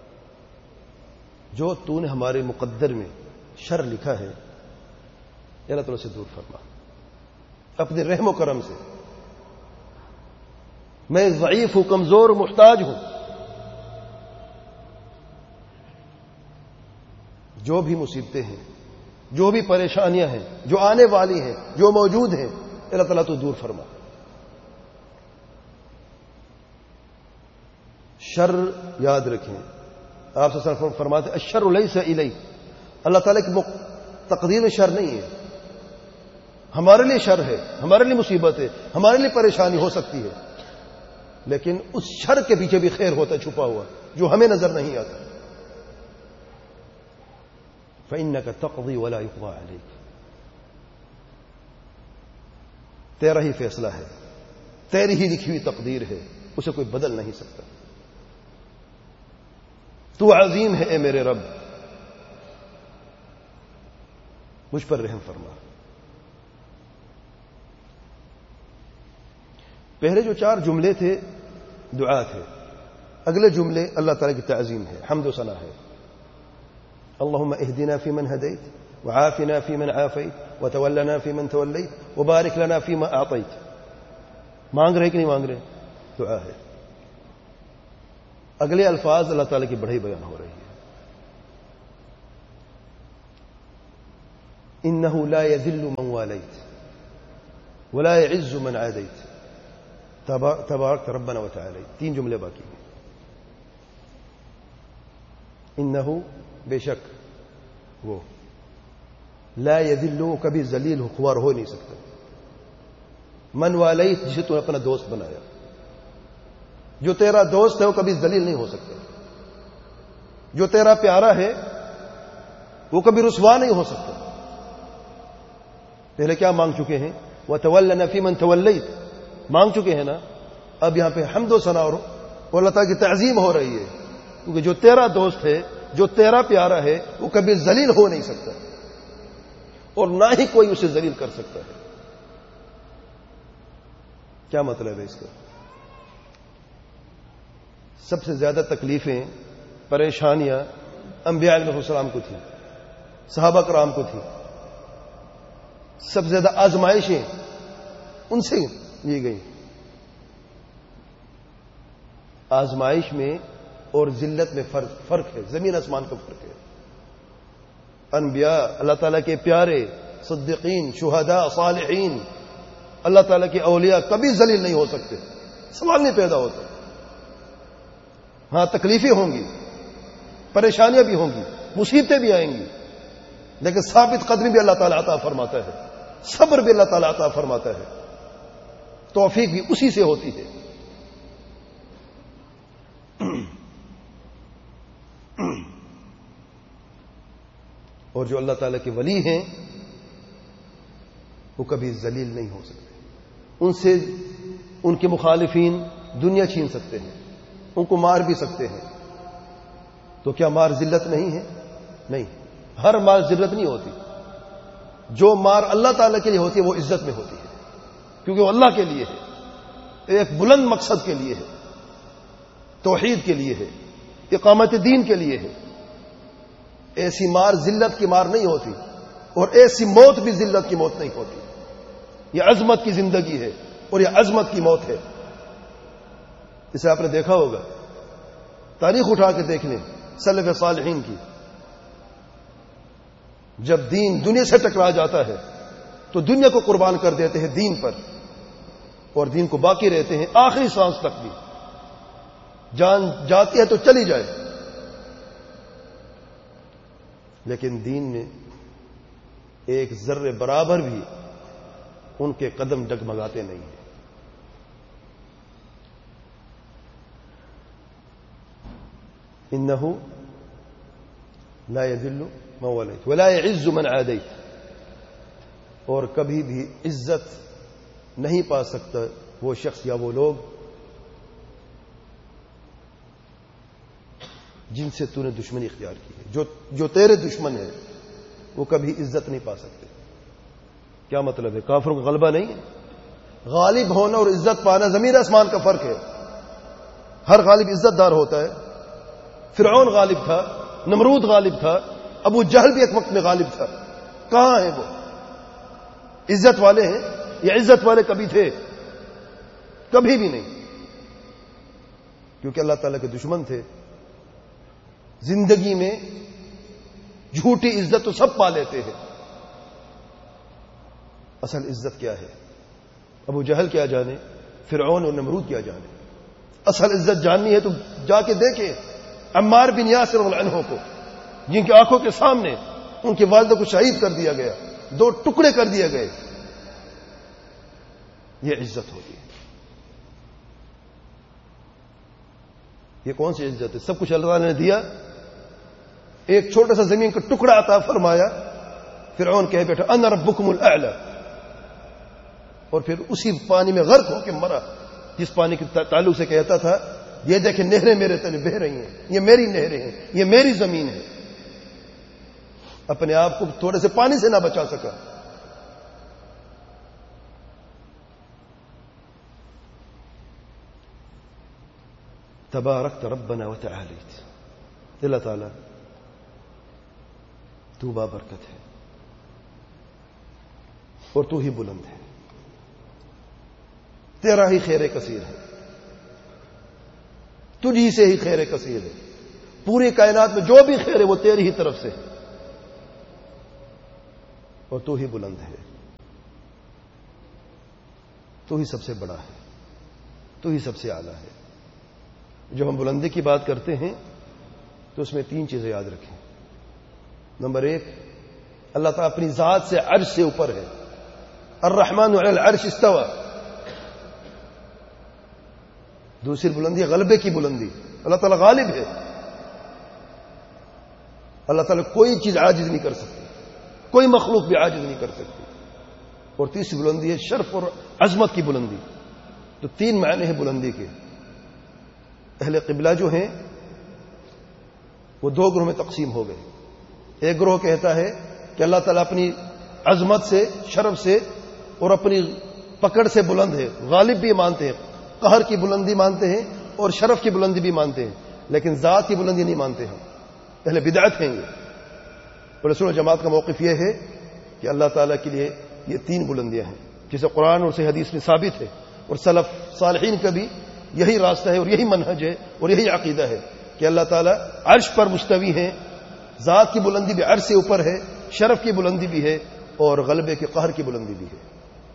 جو تو نے ہمارے مقدر میں شر لکھا ہے، یا اللہ تعالی سے دور فرما اپنے رحم و کرم سے۔ میں ضعیف ہوں، کمزور محتاج ہوں، جو بھی مصیبتیں ہیں، جو بھی پریشانیاں ہیں، جو آنے والی ہیں، جو موجود ہیں، اللہ تعالیٰ تو دور فرما۔ شر یاد رکھیں، آپ صلی اللہ علیہ وسلم فرماتے الشر لیس الیک، اللہ تعالیٰ کی تقدیر میں شر نہیں ہے، ہمارے لیے شر ہے، ہمارے لیے مصیبت ہے، ہمارے لیے پریشانی ہو سکتی ہے، لیکن اس شر کے پیچھے بھی خیر ہوتا چھپا ہوا جو ہمیں نظر نہیں آتا۔ فإنک تقضی ولا یقضى علیک، تیرا ہی فیصلہ ہے، تیری ہی لکھی ہوئی تقدیر ہے، اسے کوئی بدل نہیں سکتا۔ تو عظیم ہے اے میرے رب، مجھ پر رحم فرما۔ پہلے جو چار جملے تھے دعا تھے، اگلے جملے اللہ تعالیٰ کی تعظیم ہے، حمد و ثنا ہے۔ اللهم اهدنا فيمن هديت وعافنا فيمن عافيت وتولنا فيمن توليت وبارك لنا فيما اعطيت۔ مانگ رہے کہ نہیں مانگ رہے؟ دعا ہے۔ اگلے الفاظ اللہ تعالیٰ کی بڑائی بیان ہو رہی ہے۔ انه لا يذل من واليت ولا يعز من عاديت تبارک ربنا وتعالی. تین جملے باقی ہیں. انه بے شک وہ لا يذل کبھی ذلیل خوار ہو نہیں سکتا. من والیت جسے تو نے اپنا دوست بنایا. جو تیرا دوست ہے وہ کبھی ذلیل نہیں ہو سکتا. جو تیرا پیارا ہے وہ کبھی رسوا نہیں ہو سکتا. پہلے کیا مانگ چکے ہیں؟ وَتَوَلَّنَا فِي مَنْ تَوَلَّيْتَ مانگ چکے ہیں نا. اب یہاں پہ حمد و ثنا اور اللہ تعالیٰ کی تعظیم ہو رہی ہے کیونکہ جو تیرا دوست ہے جو تیرا پیارا ہے وہ کبھی ذلیل ہو نہیں سکتا اور نہ ہی کوئی اسے ذلیل کر سکتا ہے. کیا مطلب ہے اس کا؟ سب سے زیادہ تکلیفیں پریشانیاں انبیاء علیہ السلام کو تھیں, صحابہ کرام کو تھیں. سب سے زیادہ آزمائشیں ان سے لی گئی. آزمائش میں اور ذلت میں فرق فرق ہے, زمین آسمان کا فرق ہے. انبیاء اللہ تعالیٰ کے پیارے, صدیقین, شہداء, صالحین, اللہ تعالیٰ کے اولیاء کبھی ذلیل نہیں ہو سکتے. سوال نہیں پیدا ہوتا. ہاں تکلیفیں ہوں گی, پریشانیاں بھی ہوں گی, مصیبتیں بھی آئیں گی, لیکن ثابت قدمی بھی اللہ تعالیٰ عطا فرماتا ہے, صبر بھی اللہ تعالیٰ عطا فرماتا ہے, توفیق بھی اسی سے ہوتی ہے. اور جو اللہ تعالیٰ کے ولی ہیں وہ کبھی ذلیل نہیں ہو سکتے. ان سے ان کے مخالفین دنیا چھین سکتے ہیں, ان کو مار بھی سکتے ہیں. تو کیا مار ذلت نہیں ہے؟ نہیں, ہر مار ذلت نہیں ہوتی. جو مار اللہ تعالیٰ کے لیے ہوتی ہے وہ عزت میں ہوتی ہے کیونکہ وہ اللہ کے لیے ہے, ایک بلند مقصد کے لیے ہے, توحید کے لیے ہے, اقامت دین کے لیے ہے. ایسی مار ذلت کی مار نہیں ہوتی اور ایسی موت بھی ذلت کی موت نہیں ہوتی. یہ عظمت کی زندگی ہے اور یہ عظمت کی موت ہے. اسے آپ نے دیکھا ہوگا, تاریخ اٹھا کے دیکھ لیں سلف صالحین کی. جب دین دنیا سے ٹکرا جاتا ہے تو دنیا کو قربان کر دیتے ہیں دین پر, اور دین کو باقی رہتے ہیں آخری سانس تک بھی. جان جاتی ہے تو چلی جائے, لیکن دین میں ایک ذرے برابر بھی ان کے قدم ڈگمگاتے نہیں ہیں. انه لا يذل من واليت ولا يعز من عاديت. اور کبھی بھی عزت نہیں پا سکتا وہ شخص یا وہ لوگ جن سے تو نے دشمنی اختیار کی ہے. جو جو تیرے دشمن ہیں وہ کبھی عزت نہیں پا سکتے. کیا مطلب ہے؟ کافروں کا غلبہ نہیں ہے. غالب ہونا اور عزت پانا زمین آسمان کا فرق ہے. ہر غالب عزت دار ہوتا ہے. فرعون غالب تھا, نمرود غالب تھا, ابو جہل بھی ایک وقت میں غالب تھا. کہاں ہیں وہ؟ عزت والے ہیں یا عزت والے کبھی تھے؟ کبھی بھی نہیں, کیونکہ اللہ تعالیٰ کے دشمن تھے. زندگی میں جھوٹی عزت تو سب پا لیتے ہیں. اصل عزت کیا ہے؟ ابو جہل کیا جانے, فرعون اور نمرود کیا جانے. اصل عزت جاننی ہے تو جا کے دیکھیں عمار بن یاسر رضی اللہ عنہ کو, جن کی آنکھوں کے سامنے ان کے والدہ کو شہید کر دیا گیا, دو ٹکڑے کر دیے گئے. یہ عزت ہوتی ہے. یہ کون سی عزت ہے؟ سب کچھ اللہ تعالیٰ نے دیا, ایک چھوٹا سا زمین کا ٹکڑا عطا فرمایا. فرعون کہہ بیٹھا انا ربکم الاعلی, اور پھر اسی پانی میں غرق ہو کے مرا جس پانی کے تعلق سے کہتا تھا یہ دیکھیں نہریں میرے تلے بہہ رہی ہیں, یہ میری نہریں ہیں, یہ میری زمین ہے. اپنے آپ کو تھوڑے سے پانی سے نہ بچا سکا. تبارکت ربنا وتعالیت. اللہ تعالی تو بابرکت ہے اور تو ہی بلند ہے. تیرا ہی خیر کثیر ہے, تجھی سے ہی خیر کثیر ہے. پوری کائنات میں جو بھی خیر ہے وہ تیری ہی طرف سے ہے. اور تو ہی بلند ہے، تو ہی سب سے بڑا ہے، تو ہی سب سے اعلیٰ ہے۔ جب ہم بلندی کی بات کرتے ہیں تو اس میں تین چیزیں یاد رکھیں۔ نمبر ایک، اللہ تعالیٰ اپنی ذات سے عرش سے اوپر ہے، الرحمن علی العرش استوى۔ دوسری بلندی غلبے کی بلندی، اللہ تعالیٰ غالب ہے، اللہ تعالیٰ کوئی چیز عاجز نہیں کر سکتی، کوئی مخلوق بھی عاجز نہیں کر سکتی۔ اور تیسری بلندی ہے شرف اور عظمت کی بلندی۔ تو تین معنی ہیں بلندی کے۔ اہل قبلہ جو ہیں وہ دو گروہ میں تقسیم ہو گئے۔ ایک گروہ کہتا ہے کہ اللہ تعالیٰ اپنی عظمت سے، شرف سے اور اپنی پکڑ سے بلند ہے، غالب بھی مانتے ہیں، قہر کی بلندی مانتے ہیں اور شرف کی بلندی بھی مانتے ہیں، لیکن ذات کی بلندی نہیں مانتے ہیں۔ اہل بدعت ہیں یہ۔ اور سنو جماعت کا موقف یہ ہے کہ اللہ تعالیٰ کے لیے یہ تین بلندیاں ہیں، جسے قرآن اور صحیح حدیث میں ثابت ہے، اور سلف صالحین کا بھی یہی راستہ ہے اور یہی منہج ہے اور یہی عقیدہ ہے کہ اللہ تعالیٰ عرش پر مستوی ہیں، ذات کی بلندی بھی عرش سے اوپر ہے، شرف کی بلندی بھی ہے اور غلبے کے قہر کی بلندی بھی ہے۔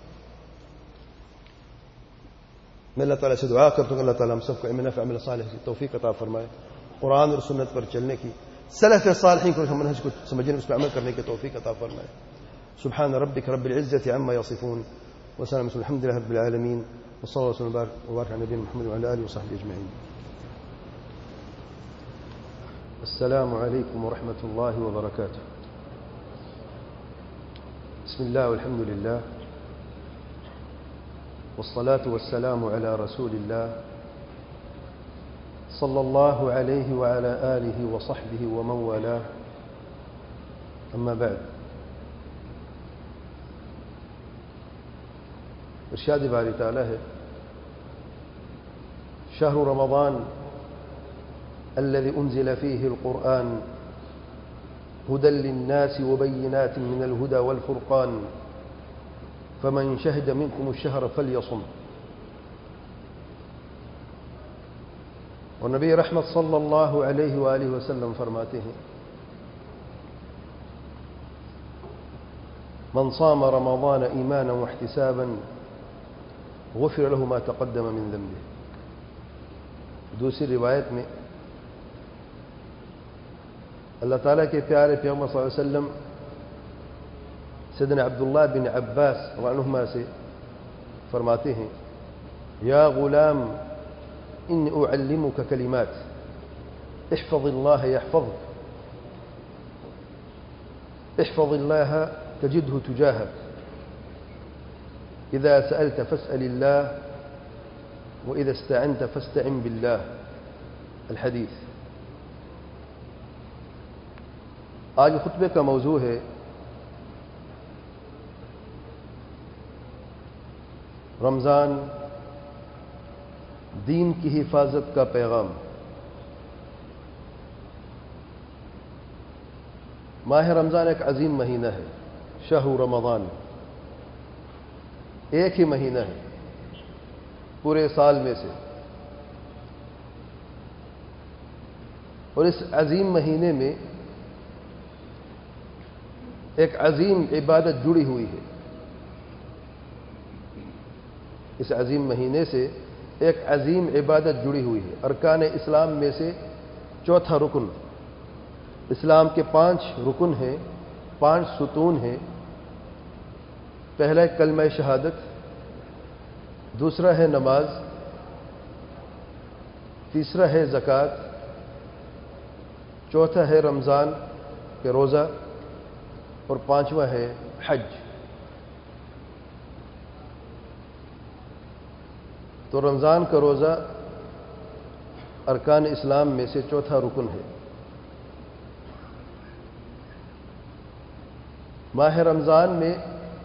میں اللہ تعالیٰ سے دعا کرتا ہوں کہ اللہ تعالیٰ ہم سب کو علم نافع عمل صالح کی توفیق عطا فرمائے، قرآن اور سنت پر چلنے کی، سلف صالحین کو منہج کو سمجھنے، اس پر عمل کرنے کی توفیق عطا فرمائے۔ سبحان ربک رب العزة عما يصفون وسلام الحمد لله رب العالمين وصلى الله وسلم وبارك على نبينا محمد وعلى آله وصحبه أجمعين. السلام عليكم ورحمة الله وبركاته. بسم الله والحمد لله والصلاة والسلام على رسول الله صلى الله عليه وعلى آله وصحبه ومن والاه. أما بعد، ارشاد باری تعالی ہے، شهر رمضان الذي أنزل فيه القرآن هدى للناس وبينات من الهدى والفرقان فمن شهد منكم الشهر فليصم. اور نبی رحمت صلی اللہ علیہ وآلہ وسلم فرماتے ہیں، من صام رمضان ایمانا واحتسابا غفر له ما تقدم من ذنبه. دوسری روایت میں اللہ تعالیٰ کے پیارے پیغمبر صلی اللہ علیہ وسلم سیدنا عبداللہ بن عباس رضی اللہ عنہما سے فرماتے ہیں، یا غلام إني أعلمك كلمات احفظ الله يحفظك احفظ الله تجده تجاهك إذا سألت فاسأل الله وإذا استعنت فاستعن بالله. الحدیث. آج خطبے کا موضوع ہے رمضان، دین کی حفاظت کا پیغام. ماہ رمضان ایک عظیم مہینہ ہے، شہر رمضان ایک ہی مہینہ ہے پورے سال میں سے، اور اس عظیم مہینے میں ایک عظیم عبادت جڑی ہوئی ہے. اس عظیم مہینے سے ایک عظیم عبادت جڑی ہوئی ہے، ارکان اسلام میں سے چوتھا رکن. اسلام کے پانچ رکن ہیں، پانچ ستون ہیں. پہلا کلمہ شہادت، دوسرا ہے نماز، تیسرا ہے زکوٰۃ، چوتھا ہے رمضان کے روزہ، اور پانچواں ہے حج. تو رمضان کا روزہ ارکان اسلام میں سے چوتھا رکن ہے. ماہ رمضان میں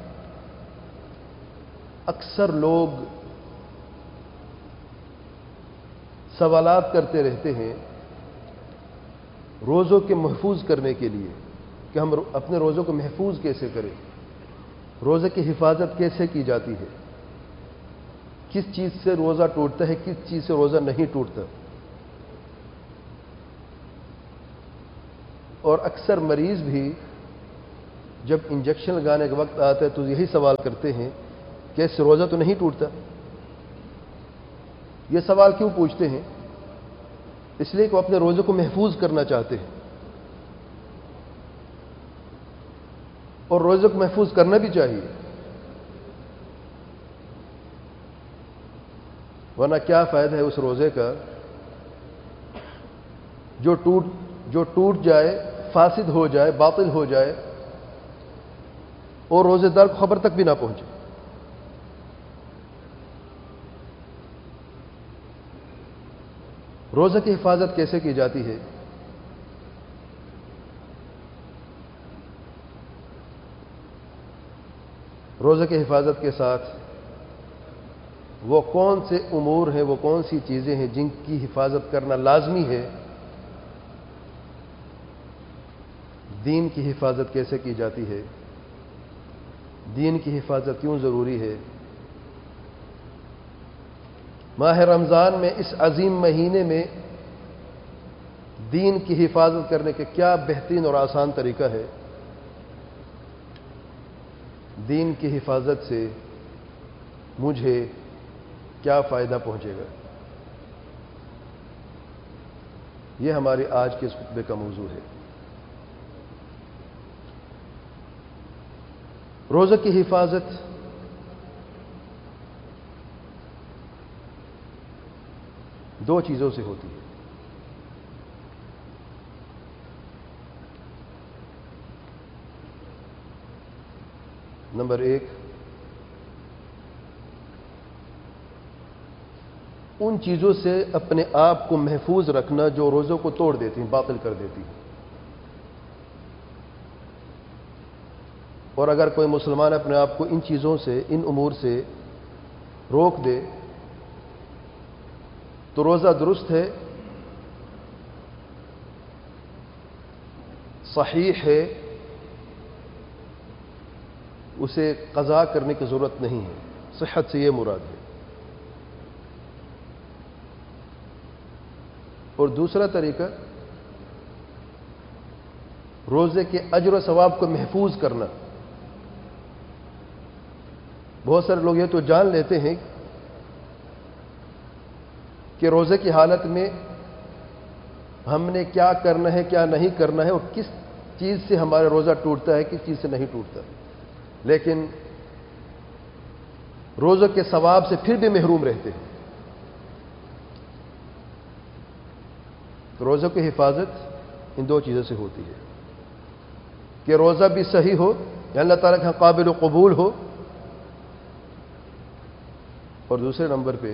اکثر لوگ سوالات کرتے رہتے ہیں روزوں کے محفوظ کرنے کے لیے کہ ہم اپنے روزوں کو محفوظ کیسے کریں، روزے کی حفاظت کیسے کی جاتی ہے، کس چیز سے روزہ ٹوٹتا ہے، کس چیز سے روزہ نہیں ٹوٹتا. اور اکثر مریض بھی جب انجیکشن لگانے کا وقت آتا ہے تو یہی سوال کرتے ہیں کہ اس سے روزہ تو نہیں ٹوٹتا. یہ سوال کیوں پوچھتے ہیں؟ اس لیے کہ وہ اپنے روزے کو محفوظ کرنا چاہتے ہیں، اور روزے کو محفوظ کرنا بھی چاہیے، ورنہ کیا فائدہ ہے اس روزے کا جو ٹوٹ جو ٹوٹ جائے، فاسد ہو جائے، باطل ہو جائے اور روزے دار کو خبر تک بھی نہ پہنچے. روزے کی حفاظت کیسے کی جاتی ہے؟ روزے کی حفاظت کے ساتھ وہ کون سے امور ہیں، وہ کون سی چیزیں ہیں جن کی حفاظت کرنا لازمی ہے؟ دین کی حفاظت کیسے کی جاتی ہے؟ دین کی حفاظت کیوں ضروری ہے؟ ماہ رمضان میں اس عظیم مہینے میں دین کی حفاظت کرنے کے کیا بہترین اور آسان طریقہ ہے؟ دین کی حفاظت سے مجھے کیا فائدہ پہنچے گا؟ یہ ہماری آج کے اس خطبے کا موضوع ہے. روزے کی حفاظت دو چیزوں سے ہوتی ہے. نمبر ایک، ان چیزوں سے اپنے آپ کو محفوظ رکھنا جو روزوں کو توڑ دیتی ہیں، باطل کر دیتی ہیں. اور اگر کوئی مسلمان اپنے آپ کو ان چیزوں سے، ان امور سے روک دے تو روزہ درست ہے، صحیح ہے، اسے قضا کرنے کی ضرورت نہیں ہے. صحت سے یہ مراد ہے. اور دوسرا طریقہ، روزے کے اجر و ثواب کو محفوظ کرنا. بہت سارے لوگ یہ تو جان لیتے ہیں کہ روزے کی حالت میں ہم نے کیا کرنا ہے، کیا نہیں کرنا ہے، اور کس چیز سے ہمارا روزہ ٹوٹتا ہے، کس چیز سے نہیں ٹوٹتا، لیکن روزے کے ثواب سے پھر بھی محروم رہتے ہیں. تو روزے کی حفاظت ان دو چیزوں سے ہوتی ہے کہ روزہ بھی صحیح ہو، یا اللہ تعالیٰ کے قابل و قبول ہو، اور دوسرے نمبر پہ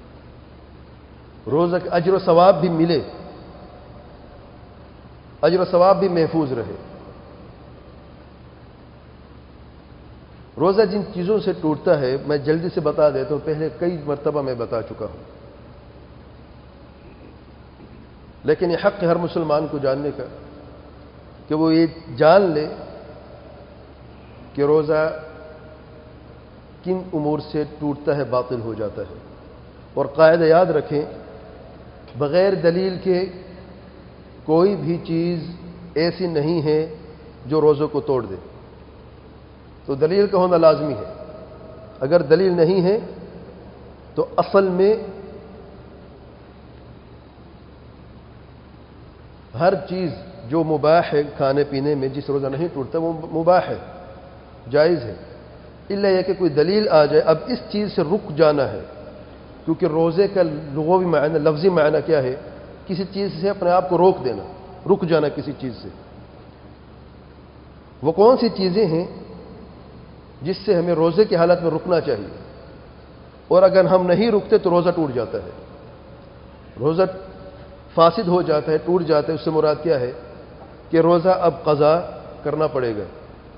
روزہ کے اجر و ثواب بھی ملے، اجر و ثواب بھی محفوظ رہے. روزہ جن چیزوں سے ٹوٹتا ہے میں جلدی سے بتا دیتا ہوں، پہلے کئی مرتبہ میں بتا چکا ہوں، لیکن یہ حق ہے ہر مسلمان کو جاننے کا کہ وہ یہ جان لے کہ روزہ کن امور سے ٹوٹتا ہے، باطل ہو جاتا ہے. اور قاعدہ یاد رکھیں، بغیر دلیل کے کوئی بھی چیز ایسی نہیں ہے جو روزوں کو توڑ دے. تو دلیل کا ہونا لازمی ہے. اگر دلیل نہیں ہے تو اصل میں ہر چیز جو مباح ہے کھانے پینے میں، جس روزہ نہیں ٹوٹتا، وہ مباح ہے، جائز ہے، الا یہ کہ کوئی دلیل آ جائے. اب اس چیز سے رک جانا ہے، کیونکہ روزے کا لغوی معنی، لفظی معنی کیا ہے؟ کسی چیز سے اپنے آپ کو روک دینا، رک جانا کسی چیز سے. وہ کون سی چیزیں ہیں جس سے ہمیں روزے کی حالت میں رکنا چاہیے؟ اور اگر ہم نہیں رکتے تو روزہ ٹوٹ جاتا ہے، روزہ فاسد ہو جاتا ہے، ٹوٹ جاتا ہے. اس سے مراد کیا ہے کہ روزہ اب قضا کرنا پڑے گا.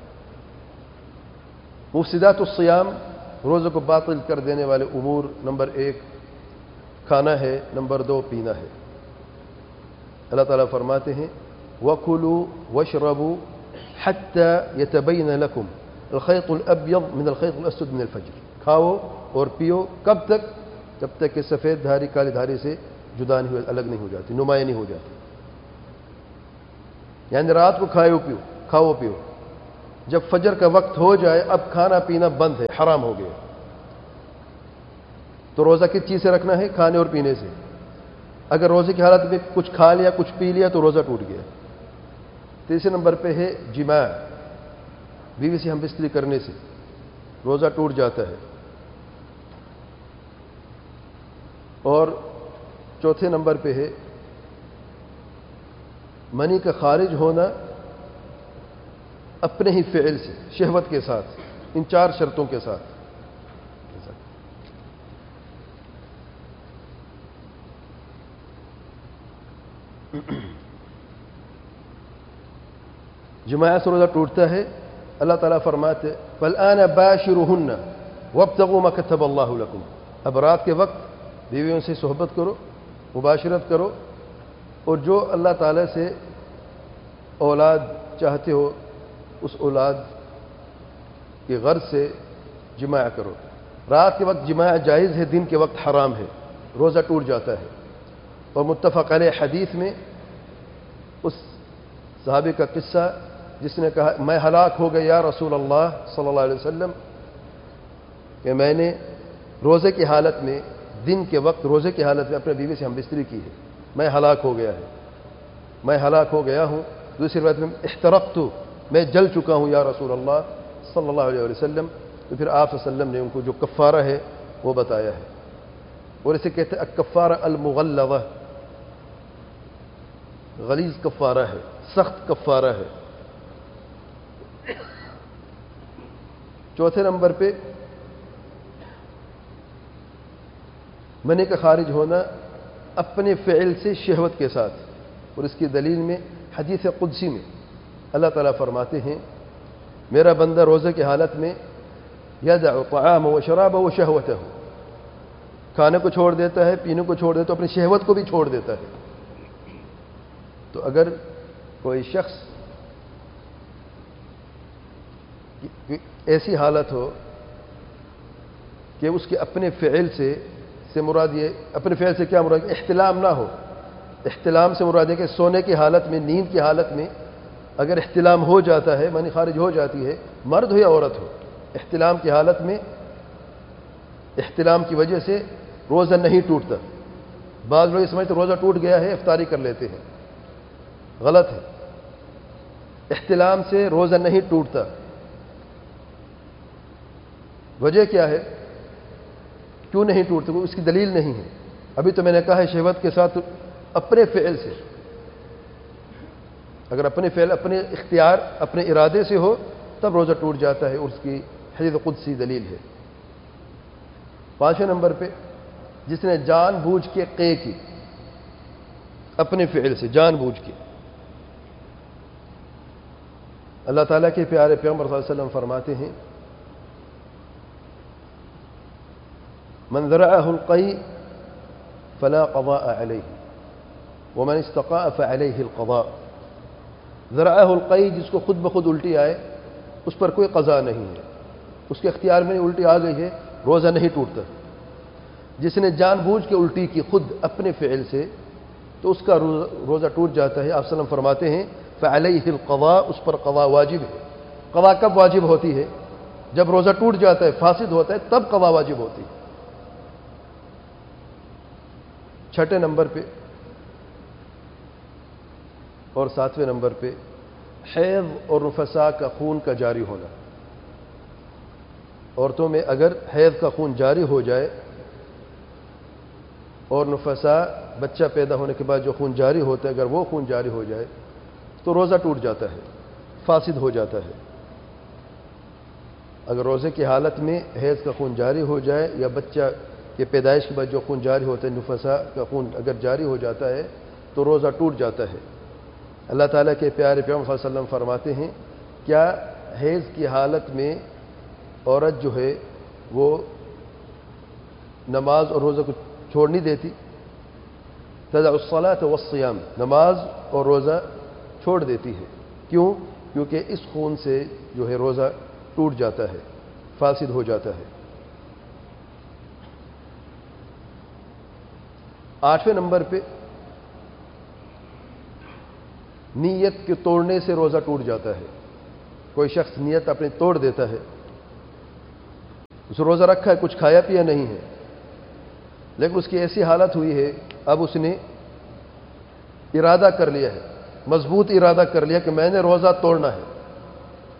مفسدات الصیام، روزے کو باطل کر دینے والے امور، نمبر ایک کھانا ہے، نمبر دو پینا ہے. اللہ تعالیٰ فرماتے ہیں وَكُلُوا وَاشْرَبُوا حَتَّى يَتَبَيَّنَ لَكُمْ الْخَيْطُ الْأَبْيَضُ مِنَ الْخَيْطِ الْأَسْوَدِ مِنَ الْفَجْرِ. کھاؤ اور پیو، کب تک؟ جب تک کہ سفید دھاری کالی دھاری سے جدا نہیں ہو، الگ نہیں ہو جاتی، نمایاں نہیں ہو جاتی. یعنی رات کو کھاؤ پیو، کھاؤ پیو جب فجر کا وقت ہو جائے اب کھانا پینا بند ہے، حرام ہو گیا، تو روزہ کس چیز سے رکھنا ہے؟ کھانے اور پینے سے۔ اگر روزے کی حالت میں کچھ کھا لیا، کچھ پی لیا تو روزہ ٹوٹ گیا۔ تیسرے نمبر پہ ہے جماع، بیوی سے ہم بستری کرنے سے روزہ ٹوٹ جاتا ہے۔ اور چوتھے نمبر پہ ہے منی کا خارج ہونا اپنے ہی فعل سے، شہوت کے ساتھ، ان چار شرطوں کے ساتھ۔ جماع سے روزہ ٹوٹتا ہے۔ اللہ تعالیٰ فرماتے فالآن باشروہن وابتغوا ما كتب اللہ لکم، اب رات کے وقت بیویوں سے صحبت کرو، مباشرت کرو، اور جو اللہ تعالیٰ سے اولاد چاہتے ہو اس اولاد کی غرض سے جماع کرو۔ رات کے وقت جماع جائز ہے، دن کے وقت حرام ہے، روزہ ٹوٹ جاتا ہے۔ اور متفق علیہ حدیث میں اس صحابی کا قصہ جس نے کہا میں ہلاک ہو گیا یا رسول اللہ صلی اللہ علیہ وسلم، کہ میں نے روزے کی حالت میں، دن کے وقت روزے کی حالت میں اپنے بیوی سے ہم بستری کی ہے، میں ہلاک ہو گیا ہے، میں ہلاک ہو گیا ہوں۔ دوسری روایت میں احترقت، میں جل چکا ہوں یا رسول اللہ صلی اللہ علیہ وسلم۔ تو پھر آپ صلی اللہ علیہ وسلم نے ان کو جو کفارہ ہے وہ بتایا ہے، اور اسے کہتے ہیں الکفارہ المغلظہ، غلیظ کفارہ ہے، سخت کفارہ ہے۔ چوتھے نمبر پہ منی کا خارج ہونا اپنے فعل سے شہوت کے ساتھ، اور اس کی دلیل میں حدیث قدسی میں اللہ تعالیٰ فرماتے ہیں میرا بندہ روزے کی حالت میں یدع طعامہ و شرابہ و شہوتہ، کھانے کو چھوڑ دیتا ہے، پینے کو چھوڑ دیتا ہے، اپنی شہوت کو بھی چھوڑ دیتا ہے۔ تو اگر کوئی شخص ایسی حالت ہو کہ اس کے اپنے فعل سے سے مراد یہ، اپنے فعل سے کیا مراد؟ احتلام نہ ہو۔ احتلام سے مراد ہے کہ سونے کی حالت میں، نیند کی حالت میں اگر احتلام ہو جاتا ہے، منی خارج ہو جاتی ہے، مرد ہو یا عورت ہو، احتلام کی حالت میں، احتلام کی وجہ سے روزہ نہیں ٹوٹتا۔ بعض لوگ سمجھتے روزہ ٹوٹ گیا ہے افطاری کر لیتے ہیں، غلط ہے۔ احتلام سے روزہ نہیں ٹوٹتا۔ وجہ کیا ہے؟ کیوں نہیں ٹوٹتے؟ اس کی دلیل نہیں ہے۔ ابھی تو میں نے کہا ہے شہوت کے ساتھ اپنے فعل سے، اگر اپنے فعل، اپنے اختیار، اپنے ارادے سے ہو تب روزہ ٹوٹ جاتا ہے، اور اس کی حدیث قدسی دلیل ہے۔ پانچویں نمبر پہ جس نے جان بوجھ کے قے کی، اپنے فعل سے جان بوجھ کے، اللہ تعالیٰ کے پیارے پیغمبر صلی اللہ علیہ وسلم فرماتے ہیں من ذرعه القيء فلا قضاء عليه ومن استقاء فعليه القضاء۔ ذرعه القيء، جس کو خود بخود الٹی آئے اس پر کوئی قضا نہیں ہے، اس کے اختیار میں الٹی آ گئی ہے، روزہ نہیں ٹوٹتا۔ جس نے جان بوجھ کے الٹی کی خود اپنے فعل سے تو اس کا روزہ ٹوٹ جاتا ہے۔ آپ صلی اللہ علیہ وسلم فرماتے ہیں فعلیہ القضاء، اس پر قضا واجب ہے۔ قضا کب واجب ہوتی ہے؟ جب روزہ ٹوٹ جاتا ہے، فاسد ہوتا ہے، تب قضا واجب ہوتی ہے۔ چھٹے نمبر پہ اور ساتویں نمبر پہ حیض اور نفساء کا خون کا جاری ہونا۔ عورتوں میں اگر حیض کا خون جاری ہو جائے اور نفساء بچہ پیدا ہونے کے بعد جو خون جاری ہوتا ہے، اگر وہ خون جاری ہو جائے تو روزہ ٹوٹ جاتا ہے، فاسد ہو جاتا ہے۔ اگر روزے کی حالت میں حیض کا خون جاری ہو جائے یا بچہ کے پیدائش کے بعد جو خون جاری ہوتا ہے، نفساء کا خون اگر جاری ہو جاتا ہے تو روزہ ٹوٹ جاتا ہے۔ اللہ تعالیٰ کے پیارے پیغمبر صلی اللہ علیہ وسلم فرماتے ہیں کیا حیض کی حالت میں عورت جو ہے وہ نماز اور روزہ کو چھوڑ نہیں دیتی؟ تدع الصلاۃ والصیام، نماز اور روزہ چھوڑ دیتی ہے۔ کیوں؟ کیونکہ اس خون سے جو ہے روزہ ٹوٹ جاتا ہے، فاسد ہو جاتا ہے۔ آٹھویں نمبر پہ نیت کے توڑنے سے روزہ ٹوٹ جاتا ہے۔ کوئی شخص نیت اپنی توڑ دیتا ہے، اس روزہ رکھا ہے، کچھ کھایا پیا نہیں ہے، لیکن اس کی ایسی حالت ہوئی ہے اب اس نے ارادہ کر لیا ہے، مضبوط ارادہ کر لیا کہ میں نے روزہ توڑنا ہے،